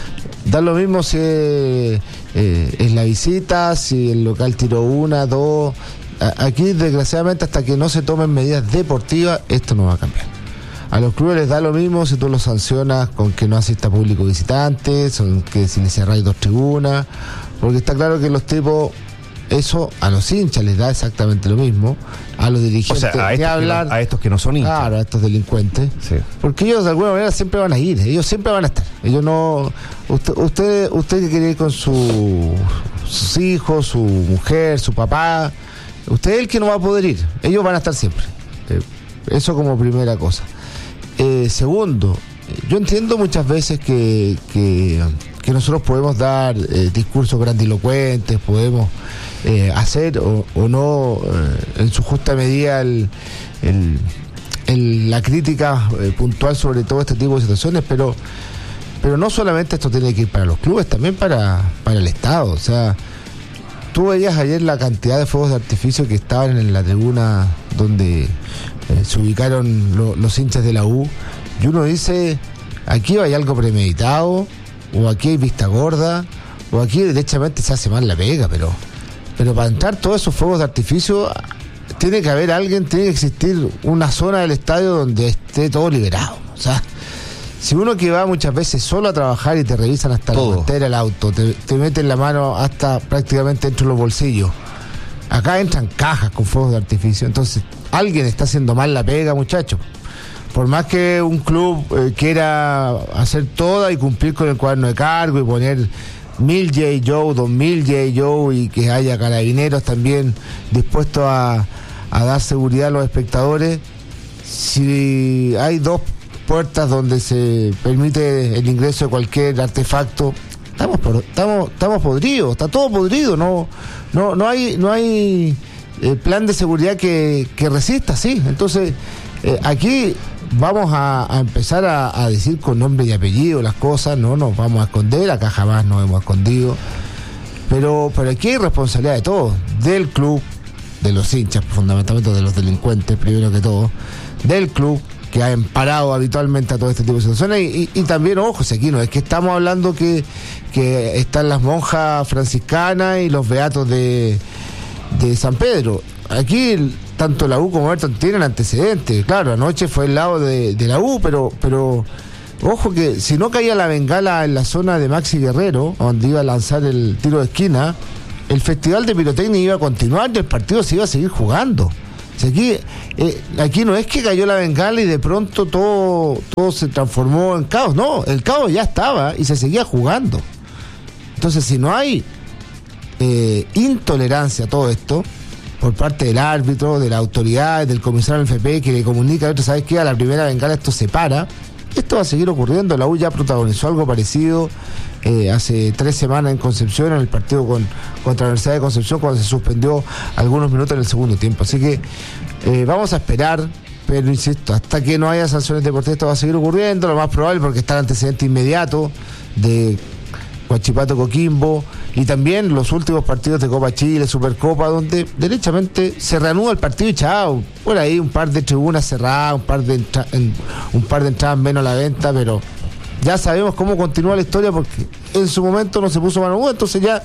Da lo mismo si es, eh, es la visita, si el local tiró una, dos. A, aquí desgraciadamente hasta que no se tomen medidas deportivas esto no va a cambiar. A los clubes les da lo mismo si tú los sancionas con que no asista público visitante, son que si les cerráis dos tribunas, porque está claro que los tipos, eso a los hinchas les da exactamente lo mismo, a los dirigentes, o sea, a, estos hablar, no, a estos que no son hinchas, claro, a estos delincuentes, sí, porque ellos de alguna manera siempre van a ir, ellos siempre van a estar, ellos no, usted, usted, usted que quiere ir con su, sus hijos, su mujer, su papá, usted es el que no va a poder ir, ellos van a estar siempre, eh, eso como primera cosa. Eh, segundo, yo entiendo muchas veces que, que, que nosotros podemos dar eh, discursos grandilocuentes, podemos eh, hacer o, o no eh, en su justa medida el, el, el, la crítica eh, puntual sobre todo este tipo de situaciones, pero pero no solamente esto tiene que ir para los clubes, también para, para el Estado. O sea, tú veías ayer la cantidad de fuegos de artificio que estaban en la tribuna donde eh, se ubicaron lo, los hinchas de la U, y uno dice, aquí hay algo premeditado, o aquí hay vista gorda, o aquí derechamente se hace mal la pega, pero pero para entrar todos esos fuegos de artificio tiene que haber alguien, tiene que existir una zona del estadio donde esté todo liberado. O sea, si uno que va muchas veces solo a trabajar y te revisan hasta todo, la guantera del auto, te, te meten la mano hasta prácticamente dentro de los bolsillos, acá entran cajas con fuegos de artificio, entonces alguien está haciendo mal la pega, muchachos. Por más que un club eh, quiera hacer toda y cumplir con el cuaderno de cargo y poner mil J. Joe, dos mil J. Joe, y que haya carabineros también dispuestos a, a dar seguridad a los espectadores, si hay dos puertas donde se permite el ingreso de cualquier artefacto, estamos por, estamos estamos podridos, está todo podrido, no no no hay no hay eh, plan de seguridad que, que resista, sí. Entonces eh, aquí vamos a, a empezar a, a decir con nombre y apellido las cosas, no nos vamos a esconder, acá jamás nos hemos escondido, pero pero aquí hay responsabilidad de todos, del club, de los hinchas, fundamentalmente de los delincuentes primero que todo, del club, que ha emparado habitualmente a todo este tipo de situaciones, y, y, y también, ojo, si aquí no es que estamos hablando que, que están las monjas franciscanas y los beatos de, de San Pedro. Aquí tanto la U como Everton tienen antecedentes. Claro, anoche fue el lado de, de la U, pero pero ojo que si no caía la bengala en la zona de Maxi Guerrero, donde iba a lanzar el tiro de esquina, el festival de pirotecnia iba a continuar y el partido se iba a seguir jugando. O sea, aquí, eh, aquí no es que cayó la bengala y de pronto todo, todo se transformó en caos. No, el caos ya estaba y se seguía jugando. Entonces, si no hay eh, intolerancia a todo esto por parte del árbitro, de la autoridad, del comisario del F P, que le comunica a otro, ¿sabes qué? A la primera bengala esto se para. Esto va a seguir ocurriendo. La U ya protagonizó algo parecido eh, hace tres semanas en Concepción, en el partido con, contra la Universidad de Concepción, cuando se suspendió algunos minutos en el segundo tiempo. Así que eh, vamos a esperar, pero insisto, hasta que no haya sanciones deportivas esto va a seguir ocurriendo, lo más probable, porque está el antecedente inmediato de Huachipato Coquimbo y también los últimos partidos de Copa Chile, Supercopa, donde derechamente se reanuda el partido y chao, por ahí un par de tribunas cerradas, un par de entra- en, un par de entradas menos a la venta, pero ya sabemos cómo continúa la historia, porque en su momento no se puso mano dura, entonces ya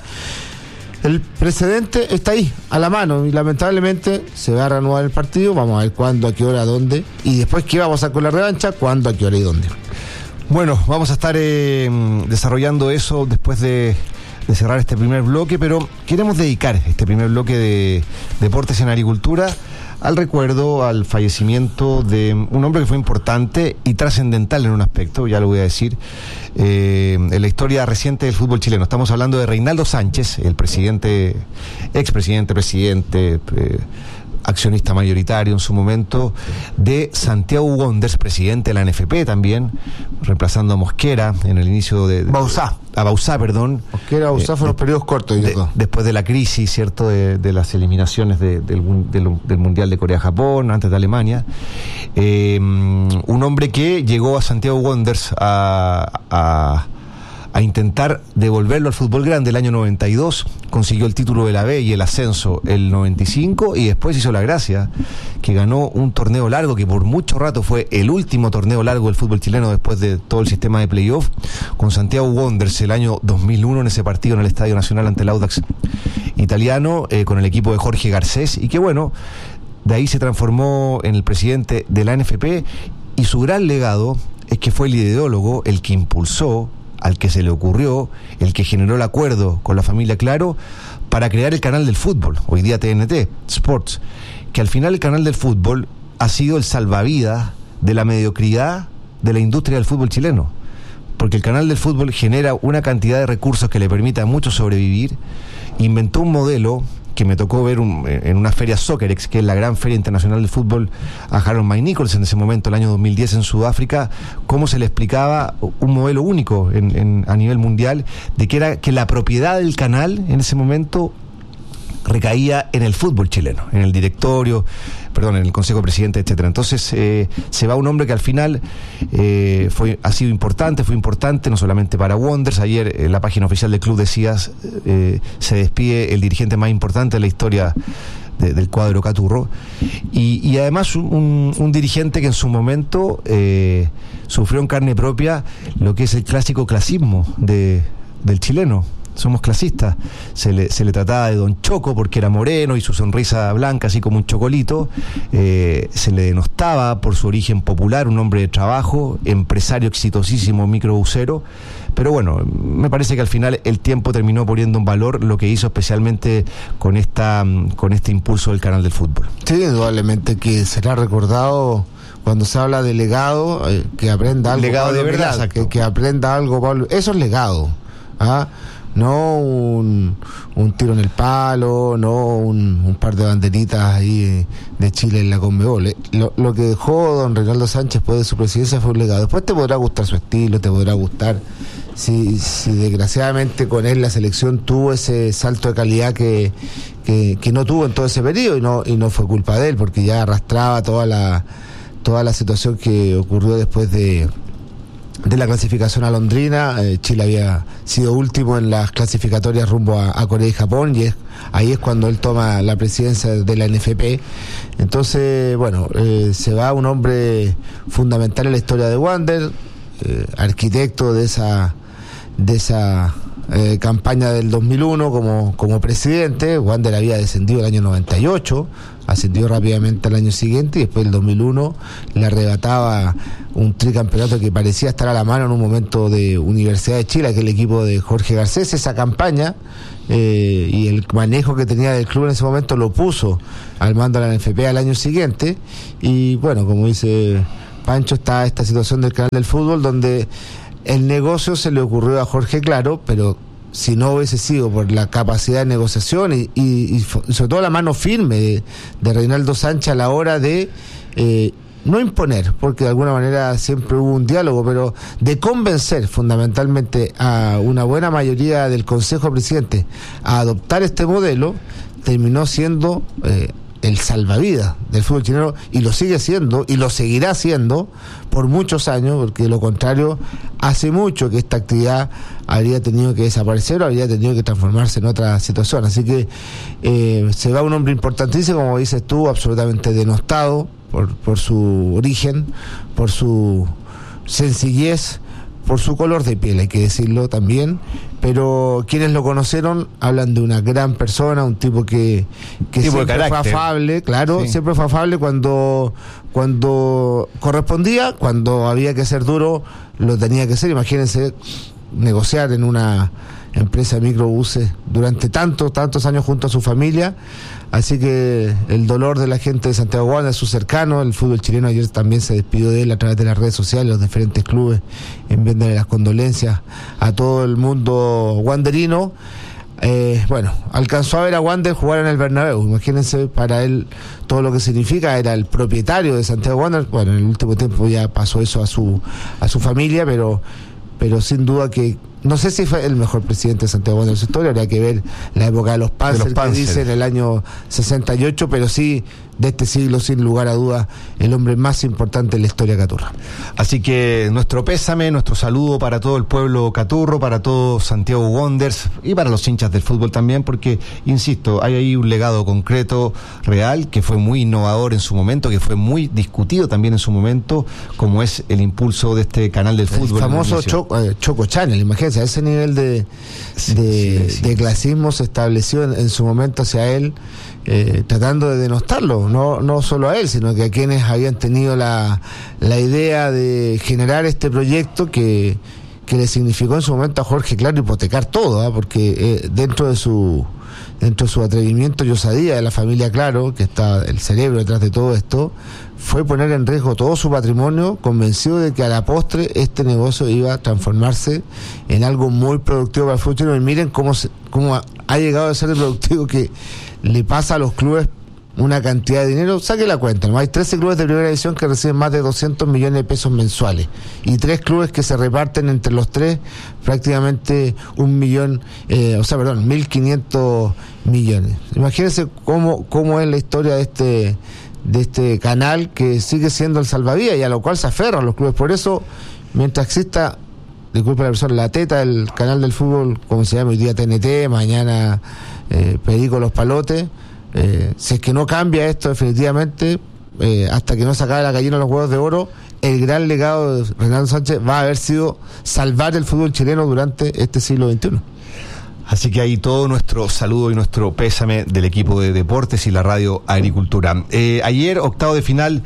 el precedente está ahí, a la mano, y lamentablemente se va a reanudar el partido. Vamos a ver cuándo, a qué hora, dónde, y después qué vamos a hacer con la revancha, cuándo, a qué hora y dónde. Bueno, vamos a estar eh, desarrollando eso después de, de cerrar este primer bloque, pero queremos dedicar este primer bloque de Deportes en Agricultura al recuerdo, al fallecimiento de un hombre que fue importante y trascendental en un aspecto, ya lo voy a decir, eh, en la historia reciente del fútbol chileno. Estamos hablando de Reinaldo Sánchez, el presidente, expresidente, presidente, eh, accionista mayoritario en su momento de Santiago Wanderers, presidente de la N F P también, reemplazando a Mosquera en el inicio de... de Bauzá. A Bauzá, perdón. Mosquera, Bauzá eh, fueron los periodos cortos. De, después de la crisis, ¿cierto?, de, de las eliminaciones de, del, del, del Mundial de Corea-Japón, antes de Alemania. Eh, un hombre que llegó a Santiago Wanderers a... a a intentar devolverlo al fútbol grande el año noventa y dos, consiguió el título de la B y el ascenso el noventa y cinco, y después hizo la gracia que ganó un torneo largo que por mucho rato fue el último torneo largo del fútbol chileno después de todo el sistema de playoff, con Santiago Wanderers el año dos mil uno en ese partido en el Estadio Nacional ante el Audax italiano, eh, con el equipo de Jorge Garcés, y que bueno, de ahí se transformó en el presidente de la N F P, y su gran legado es que fue el ideólogo, el que impulsó, al que se le ocurrió, el que generó el acuerdo con la familia Claro para crear el canal del fútbol, hoy día T N T Sports, que al final el canal del fútbol ha sido el salvavidas de la mediocridad de la industria del fútbol chileno, porque el canal del fútbol genera una cantidad de recursos que le permite a muchos sobrevivir. Inventó un modelo que me tocó ver un, en una feria Soccerex, que es la gran feria internacional del fútbol, a Harold May Nichols en ese momento, el año dos mil diez en Sudáfrica, cómo se le explicaba un modelo único en, en, a nivel mundial, de que era que la propiedad del canal en ese momento recaía en el fútbol chileno, en el directorio, perdón, en el consejo de presidente, etcétera. Entonces eh, se va un hombre que al final eh, fue ha sido importante, fue importante no solamente para Wanderers. Ayer en la página oficial del club decías, eh, se despide el dirigente más importante de la historia de, del cuadro Caturro, y, y además un, un dirigente que en su momento eh, sufrió en carne propia lo que es el clásico clasismo de, del chileno. Somos clasistas, se le, se le trataba de Don Choco porque era moreno y su sonrisa blanca así como un chocolito, eh, se le denostaba por su origen popular, un hombre de trabajo, empresario exitosísimo, microbusero, pero bueno, me parece que al final el tiempo terminó poniendo en valor lo que hizo especialmente con esta con este impulso del canal del fútbol. Sí, indudablemente que será recordado cuando se habla de legado, eh, que aprenda algo. Legado Pablo de verdad, Milad, que, que aprenda algo, Pablo, eso es legado, ¿ah? no un, un tiro en el palo, no un, un par de banderitas ahí de Chile en la Conmebol. Lo, lo que dejó don Reinaldo Sánchez después de su presidencia fue un legado. Después te podrá gustar su estilo, te podrá gustar si, si desgraciadamente con él la selección tuvo ese salto de calidad que, que, que no tuvo en todo ese periodo, y no, y no fue culpa de él, porque ya arrastraba toda la toda la situación que ocurrió después de de la clasificación alondrina. eh, Chile había sido último en las clasificatorias rumbo a, a Corea y Japón, y es, ahí es cuando él toma la presidencia de la N F P. Entonces, bueno, eh, se va un hombre fundamental en la historia de Wander, eh, arquitecto de esa de esa eh, campaña del dos mil uno como, como presidente. Wander había descendido el año noventa y ocho, ascendió rápidamente al año siguiente, y después del dos mil uno le arrebataba un tricampeonato que parecía estar a la mano en un momento de Universidad de Chile, aquel equipo de Jorge Garcés. Esa campaña eh, y el manejo que tenía del club en ese momento lo puso al mando de la N F P al año siguiente. Y bueno, como dice Pancho, está esta situación del canal del fútbol, donde el negocio se le ocurrió a Jorge Claro, pero si no hubiese sido por la capacidad de negociación y, y, y sobre todo la mano firme de, de Reinaldo Sánchez a la hora de eh, no imponer, porque de alguna manera siempre hubo un diálogo, pero de convencer fundamentalmente a una buena mayoría del Consejo Presidente a adoptar este modelo, terminó siendo eh, el salvavidas del fútbol chileno, y lo sigue siendo y lo seguirá siendo por muchos años, porque de lo contrario hace mucho que esta actividad habría tenido que desaparecer o habría tenido que transformarse en otra situación. Así que eh, se va un hombre importantísimo, como dices tú, absolutamente denostado por, por su origen, por su sencillez, por su color de piel, hay que decirlo también, pero quienes lo conocieron hablan de una gran persona, un tipo que, que tipo siempre fue afable, claro, sí. siempre fue afable cuando, cuando correspondía, cuando había que ser duro, lo tenía que ser. Imagínense negociar en una empresa de microbuses durante tantos, tantos años junto a su familia. Así que el dolor de la gente de Santiago Wander, sus cercanos. El fútbol chileno ayer también se despidió de él a través de las redes sociales, los diferentes clubes, enviándole las condolencias a todo el mundo wanderino. Eh, bueno, alcanzó a ver a Wander jugar en el Bernabéu. Imagínense para él todo lo que significa. Era el propietario de Santiago Wander. Bueno, en el último tiempo ya pasó eso a su a su familia, pero pero sin duda que no sé si fue el mejor presidente de Santiago Wander de su historia. Habría que ver la época de los Panzer, que dice en el año sesenta y ocho, pero sí de este siglo, sin lugar a dudas, el hombre más importante en la historia caturra. Así que nuestro pésame, nuestro saludo para todo el pueblo caturro, para todo Santiago Wanderers y para los hinchas del fútbol también, porque, insisto, hay ahí un legado concreto, real, que fue muy innovador en su momento, que fue muy discutido también en su momento, como es el impulso de este canal del fútbol. El famoso Choco, eh, Choco Channel, imagínense, a ese nivel de, sí, de, sí, sí, de clasismo se estableció en, en su momento hacia él, eh, tratando de denostarlo, no, no solo a él, sino que a quienes habían tenido la, la idea de generar este proyecto que, que le significó en su momento a Jorge Claro hipotecar todo, ¿eh? porque eh, dentro de su dentro de su atrevimiento y osadía de la familia Claro, que está el cerebro detrás de todo esto, fue poner en riesgo todo su patrimonio, convencido de que a la postre este negocio iba a transformarse en algo muy productivo para el fútbol chileno. Y miren cómo, se, cómo ha, ha llegado a ser el productivo que le pasa a los clubes una cantidad de dinero. Saque la cuenta, ¿no? Hay trece clubes de primera división que reciben más de doscientos millones de pesos mensuales y tres clubes que se reparten entre los tres prácticamente un millón, eh, o sea, perdón, mil quinientos millones. Imagínense cómo, cómo es la historia de este de este canal, que sigue siendo el salvavidas y a lo cual se aferran los clubes. Por eso, mientras exista, disculpe la persona, la teta, el canal del fútbol, como se llama hoy día T N T, mañana eh, Perico Los Palotes, eh, si es que no cambia esto definitivamente, eh, hasta que no se acabe la gallina de los huevos de oro, el gran legado de Reinaldo Sánchez va a haber sido salvar el fútbol chileno durante este siglo veintiuno. Así que ahí todo nuestro saludo y nuestro pésame del equipo de deportes y la radio Agricultura. Eh, ayer, octavo de final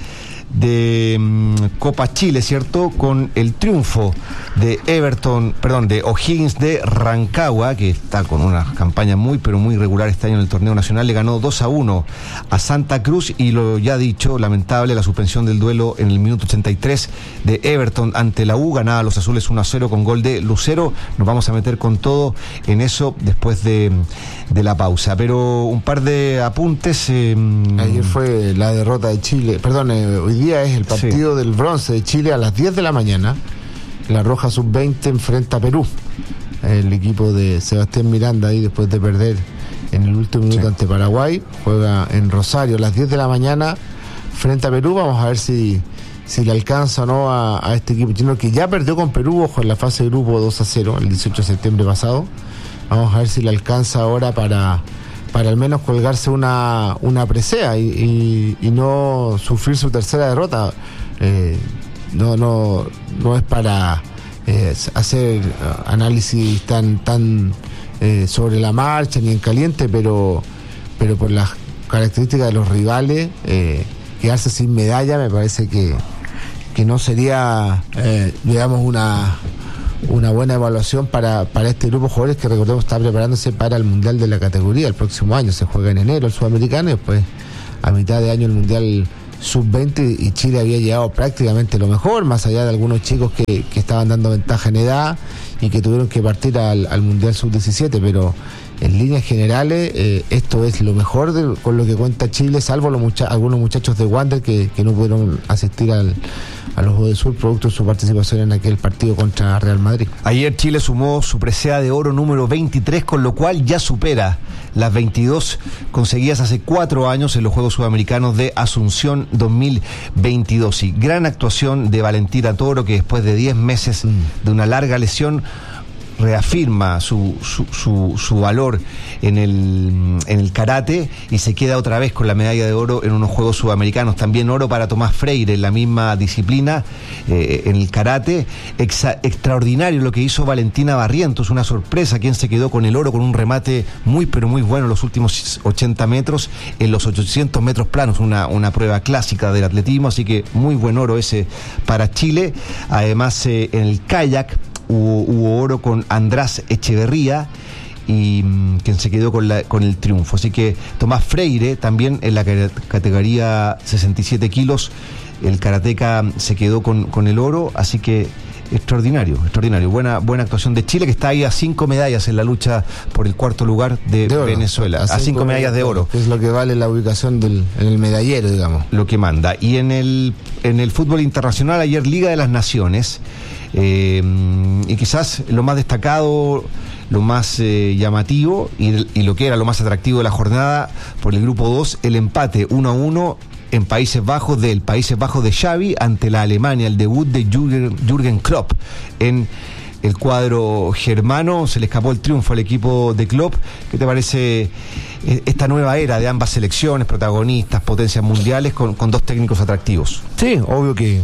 de um, Copa Chile, ¿cierto? Con el triunfo de Everton, perdón, de O'Higgins de Rancagua, que está con una campaña muy, pero muy regular este año en el torneo nacional. Le ganó dos a uno a Santa Cruz y lo ya dicho, lamentable la suspensión del duelo en el minuto ochenta y tres de Everton ante la U. Ganaba a los azules uno a cero con gol de Lucero. Nos vamos a meter con todo en eso después de, de la pausa. Pero un par de apuntes. Eh, Ayer fue la derrota de Chile, perdón, eh, hoy día es el partido sí. del bronce de Chile a las diez de la mañana. La Roja sub veinte enfrenta a Perú. El equipo de Sebastián Miranda ahí después de perder en el último minuto sí. ante Paraguay, juega en Rosario a las diez de la mañana frente a Perú. Vamos a ver si, si le alcanza o no a, a este equipo chino que ya perdió con Perú, ojo, en la fase de grupo dos a cero el dieciocho de septiembre pasado. Vamos a ver si le alcanza ahora para, para al menos colgarse una, una presea y, y, y no sufrir su tercera derrota. Eh, no, no, no es para eh, hacer análisis tan, tan eh, sobre la marcha ni en caliente, pero, pero por las características de los rivales, eh, quedarse sin medalla me parece que, que no sería, eh, digamos, una una buena evaluación para, para este grupo de jugadores que, recordemos, está preparándose para el Mundial de la categoría el próximo año. Se juega en enero el Sudamericano y después a mitad de año el Mundial sub veinte, y Chile había llegado prácticamente lo mejor, más allá de algunos chicos que, que estaban dando ventaja en edad y que tuvieron que partir al, al Mundial sub diecisiete, pero en líneas generales eh, esto es lo mejor de, con lo que cuenta Chile, salvo los mucha- algunos muchachos de Wander que, que no pudieron asistir al, a los Juegos del Sur producto de su participación en aquel partido contra Real Madrid. Ayer Chile sumó su presea de oro número veintitrés, con lo cual ya supera las veintidós conseguidas hace cuatro años en los Juegos Sudamericanos de Asunción dos mil veintidós. Y gran actuación de Valentina Toro, que después de diez meses mm. de una larga lesión reafirma su, su, su, su valor en el, en el karate y se queda otra vez con la medalla de oro en unos Juegos Sudamericanos. También oro para Tomás Freire en la misma disciplina, eh, en el karate. Exa, extraordinario lo que hizo Valentina Barrientos, una sorpresa, quien se quedó con el oro con un remate muy pero muy bueno en los últimos ochenta metros, en los ochocientos metros planos, una, una prueba clásica del atletismo, así que muy buen oro ese para Chile. Además, eh, en el kayak Hubo, hubo oro con András Echeverría, y um, quien se quedó con, la, con el triunfo. Así que Tomás Freire también en la categoría sesenta y siete kilos, el karateca se quedó con, con el oro. Así que extraordinario, extraordinario. Buena, buena actuación de Chile, que está ahí a cinco medallas en la lucha por el cuarto lugar de, de Venezuela. A cinco, a cinco medallas de oro. Que es lo que vale la ubicación del, en el medallero, digamos. Lo que manda. Y en el, en el fútbol internacional, ayer Liga de las Naciones. Eh, y quizás lo más destacado, lo más eh, llamativo y, y lo que era lo más atractivo de la jornada por el grupo dos, el empate uno a uno en Países Bajos del Países Bajos de Xavi ante la Alemania, el debut de Jürgen, Jürgen Klopp en el cuadro germano. Se le escapó el triunfo al equipo de Klopp. ¿Qué te parece esta nueva era de ambas selecciones, protagonistas, potencias mundiales, con, con dos técnicos atractivos? Sí, obvio que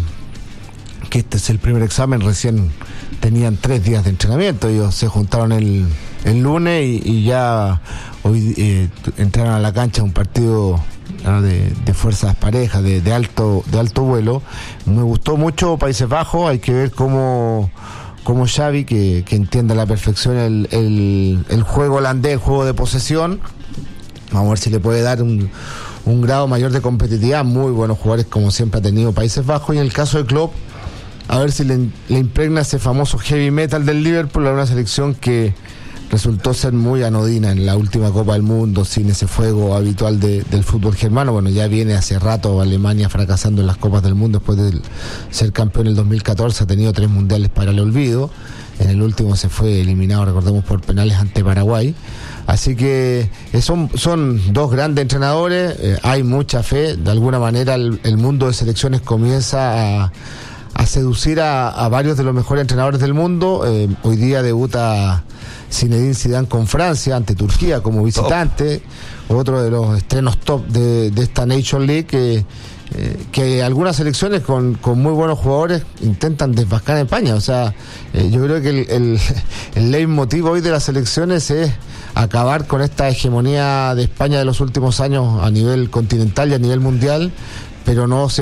que este es el primer examen, recién tenían tres días de entrenamiento, ellos se juntaron el, el lunes y, y ya hoy eh, entraron a la cancha un partido ¿no? de, de fuerzas parejas, de, de alto de alto vuelo. Me gustó mucho Países Bajos, hay que ver cómo como Xavi, que, que entiende a la perfección el, el, el juego holandés, el juego de posesión. Vamos a ver si le puede dar un, un grado mayor de competitividad. Muy buenos jugadores como siempre ha tenido Países Bajos, y en el caso de Klopp, a ver si le, le impregna ese famoso heavy metal del Liverpool a una selección que resultó ser muy anodina en la última Copa del Mundo, sin ese fuego habitual de, del fútbol germano. Bueno, ya viene hace rato Alemania fracasando en las Copas del Mundo después de ser campeón en el dos mil catorce, ha tenido tres mundiales para el olvido. En el último se fue eliminado, recordemos, por penales ante Paraguay. Así que eh, son, son dos grandes entrenadores, eh, hay mucha fe. De alguna manera el, el mundo de selecciones comienza a a seducir a, a varios de los mejores entrenadores del mundo. Eh, hoy día debuta Zinedine Zidane con Francia ante Turquía como visitante, top. Otro de los estrenos top de, de esta Nation League, que, eh, que algunas selecciones con, con muy buenos jugadores intentan desbascar en España. O sea, eh, yo creo que el, el, el leitmotiv hoy de las selecciones es acabar con esta hegemonía de España de los últimos años a nivel continental y a nivel mundial, pero no se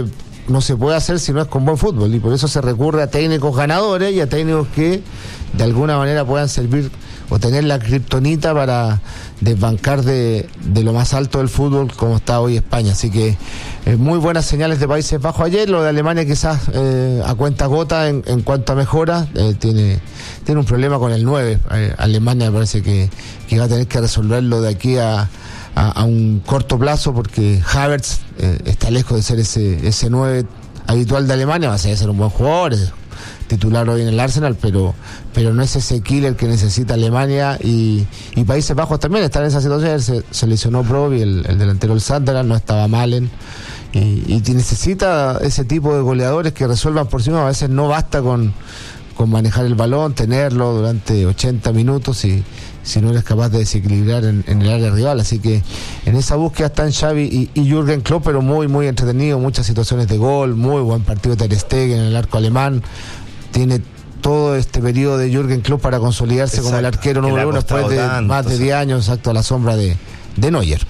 no se puede hacer si no es con buen fútbol, y por eso se recurre a técnicos ganadores y a técnicos que de alguna manera puedan servir o tener la kriptonita para desbancar de, de lo más alto del fútbol como está hoy España. Así que eh, muy buenas señales de Países Bajos ayer. Lo de Alemania quizás eh, a cuenta gota en, en cuanto a mejora, eh, tiene tiene un problema con el nueve. eh, Alemania me parece que, que va a tener que resolverlo de aquí a, a, a un corto plazo, porque Havertz eh, está lejos de ser ese ese nueve habitual de Alemania. Va a ser, ser un buen jugador, eh, titular hoy en el Arsenal, pero pero no es ese killer que necesita Alemania, y, y Países Bajos también están en esa situación. Se, se lesionó Broby, el, el delantero del Sunderland, no estaba Malen, y, y necesita ese tipo de goleadores que resuelvan por sí mismos. A veces no basta con, con manejar el balón, tenerlo durante ochenta minutos, y si no eres capaz de desequilibrar en, en el área rival. Así que en esa búsqueda están Xavi y, y Jürgen Klopp, pero muy muy entretenido, muchas situaciones de gol, muy buen partido de Ter Stegen en el arco alemán. Tiene todo este periodo de Jürgen Klopp para consolidarse, exacto, como el arquero número uno después de tanto, más de diez años, exacto, a la sombra de, de Neuer.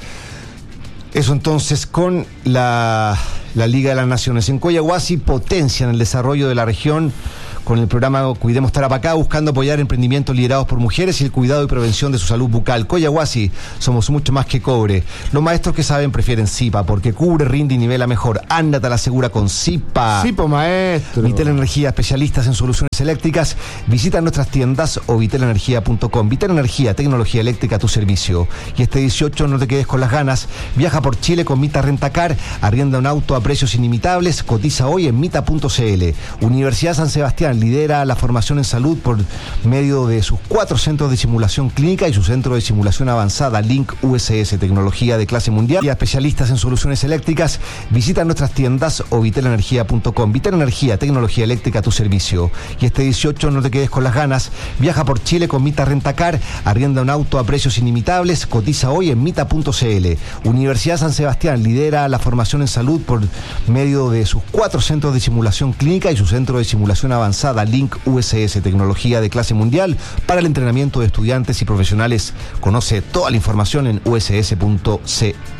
Eso entonces con la, la Liga de las Naciones. En Coyahuasi potencian el desarrollo de la región con el programa Cuidemos Tarapacá, buscando apoyar emprendimientos liderados por mujeres y el cuidado y prevención de su salud bucal. Coyahuasi, somos mucho más que cobre. Los maestros que saben prefieren Zipa, porque cubre, rinde y nivela mejor. Ándate a la segura con Zipa. Zipa, maestro. Vitel Energía, especialistas en soluciones eléctricas. Visita nuestras tiendas o vitel energía punto com. Vitel Energía, tecnología eléctrica a tu servicio. Y este dieciocho no te quedes con las ganas. Viaja por Chile con Mita Rentacar. Arrienda un auto a precios inimitables. Cotiza hoy en mita punto cl. Universidad San Sebastián lidera la formación en salud por medio de sus cuatro centros de simulación clínica y su centro de simulación avanzada Link U S S, tecnología de clase mundial. Y a especialistas en soluciones eléctricas, visita nuestras tiendas o vitel energía punto com. Vitel Energía, tecnología eléctrica a tu servicio. Y este dieciocho no te quedes con las ganas. Viaja por Chile con Mita Rentacar. Arrienda un auto a precios inimitables. Cotiza hoy en mita punto cl. Universidad San Sebastián lidera la formación en salud por medio de sus cuatro centros de simulación clínica y su centro de simulación avanzada Link U S S, tecnología de clase mundial para el entrenamiento de estudiantes y profesionales. Conoce toda la información en u s s punto c l.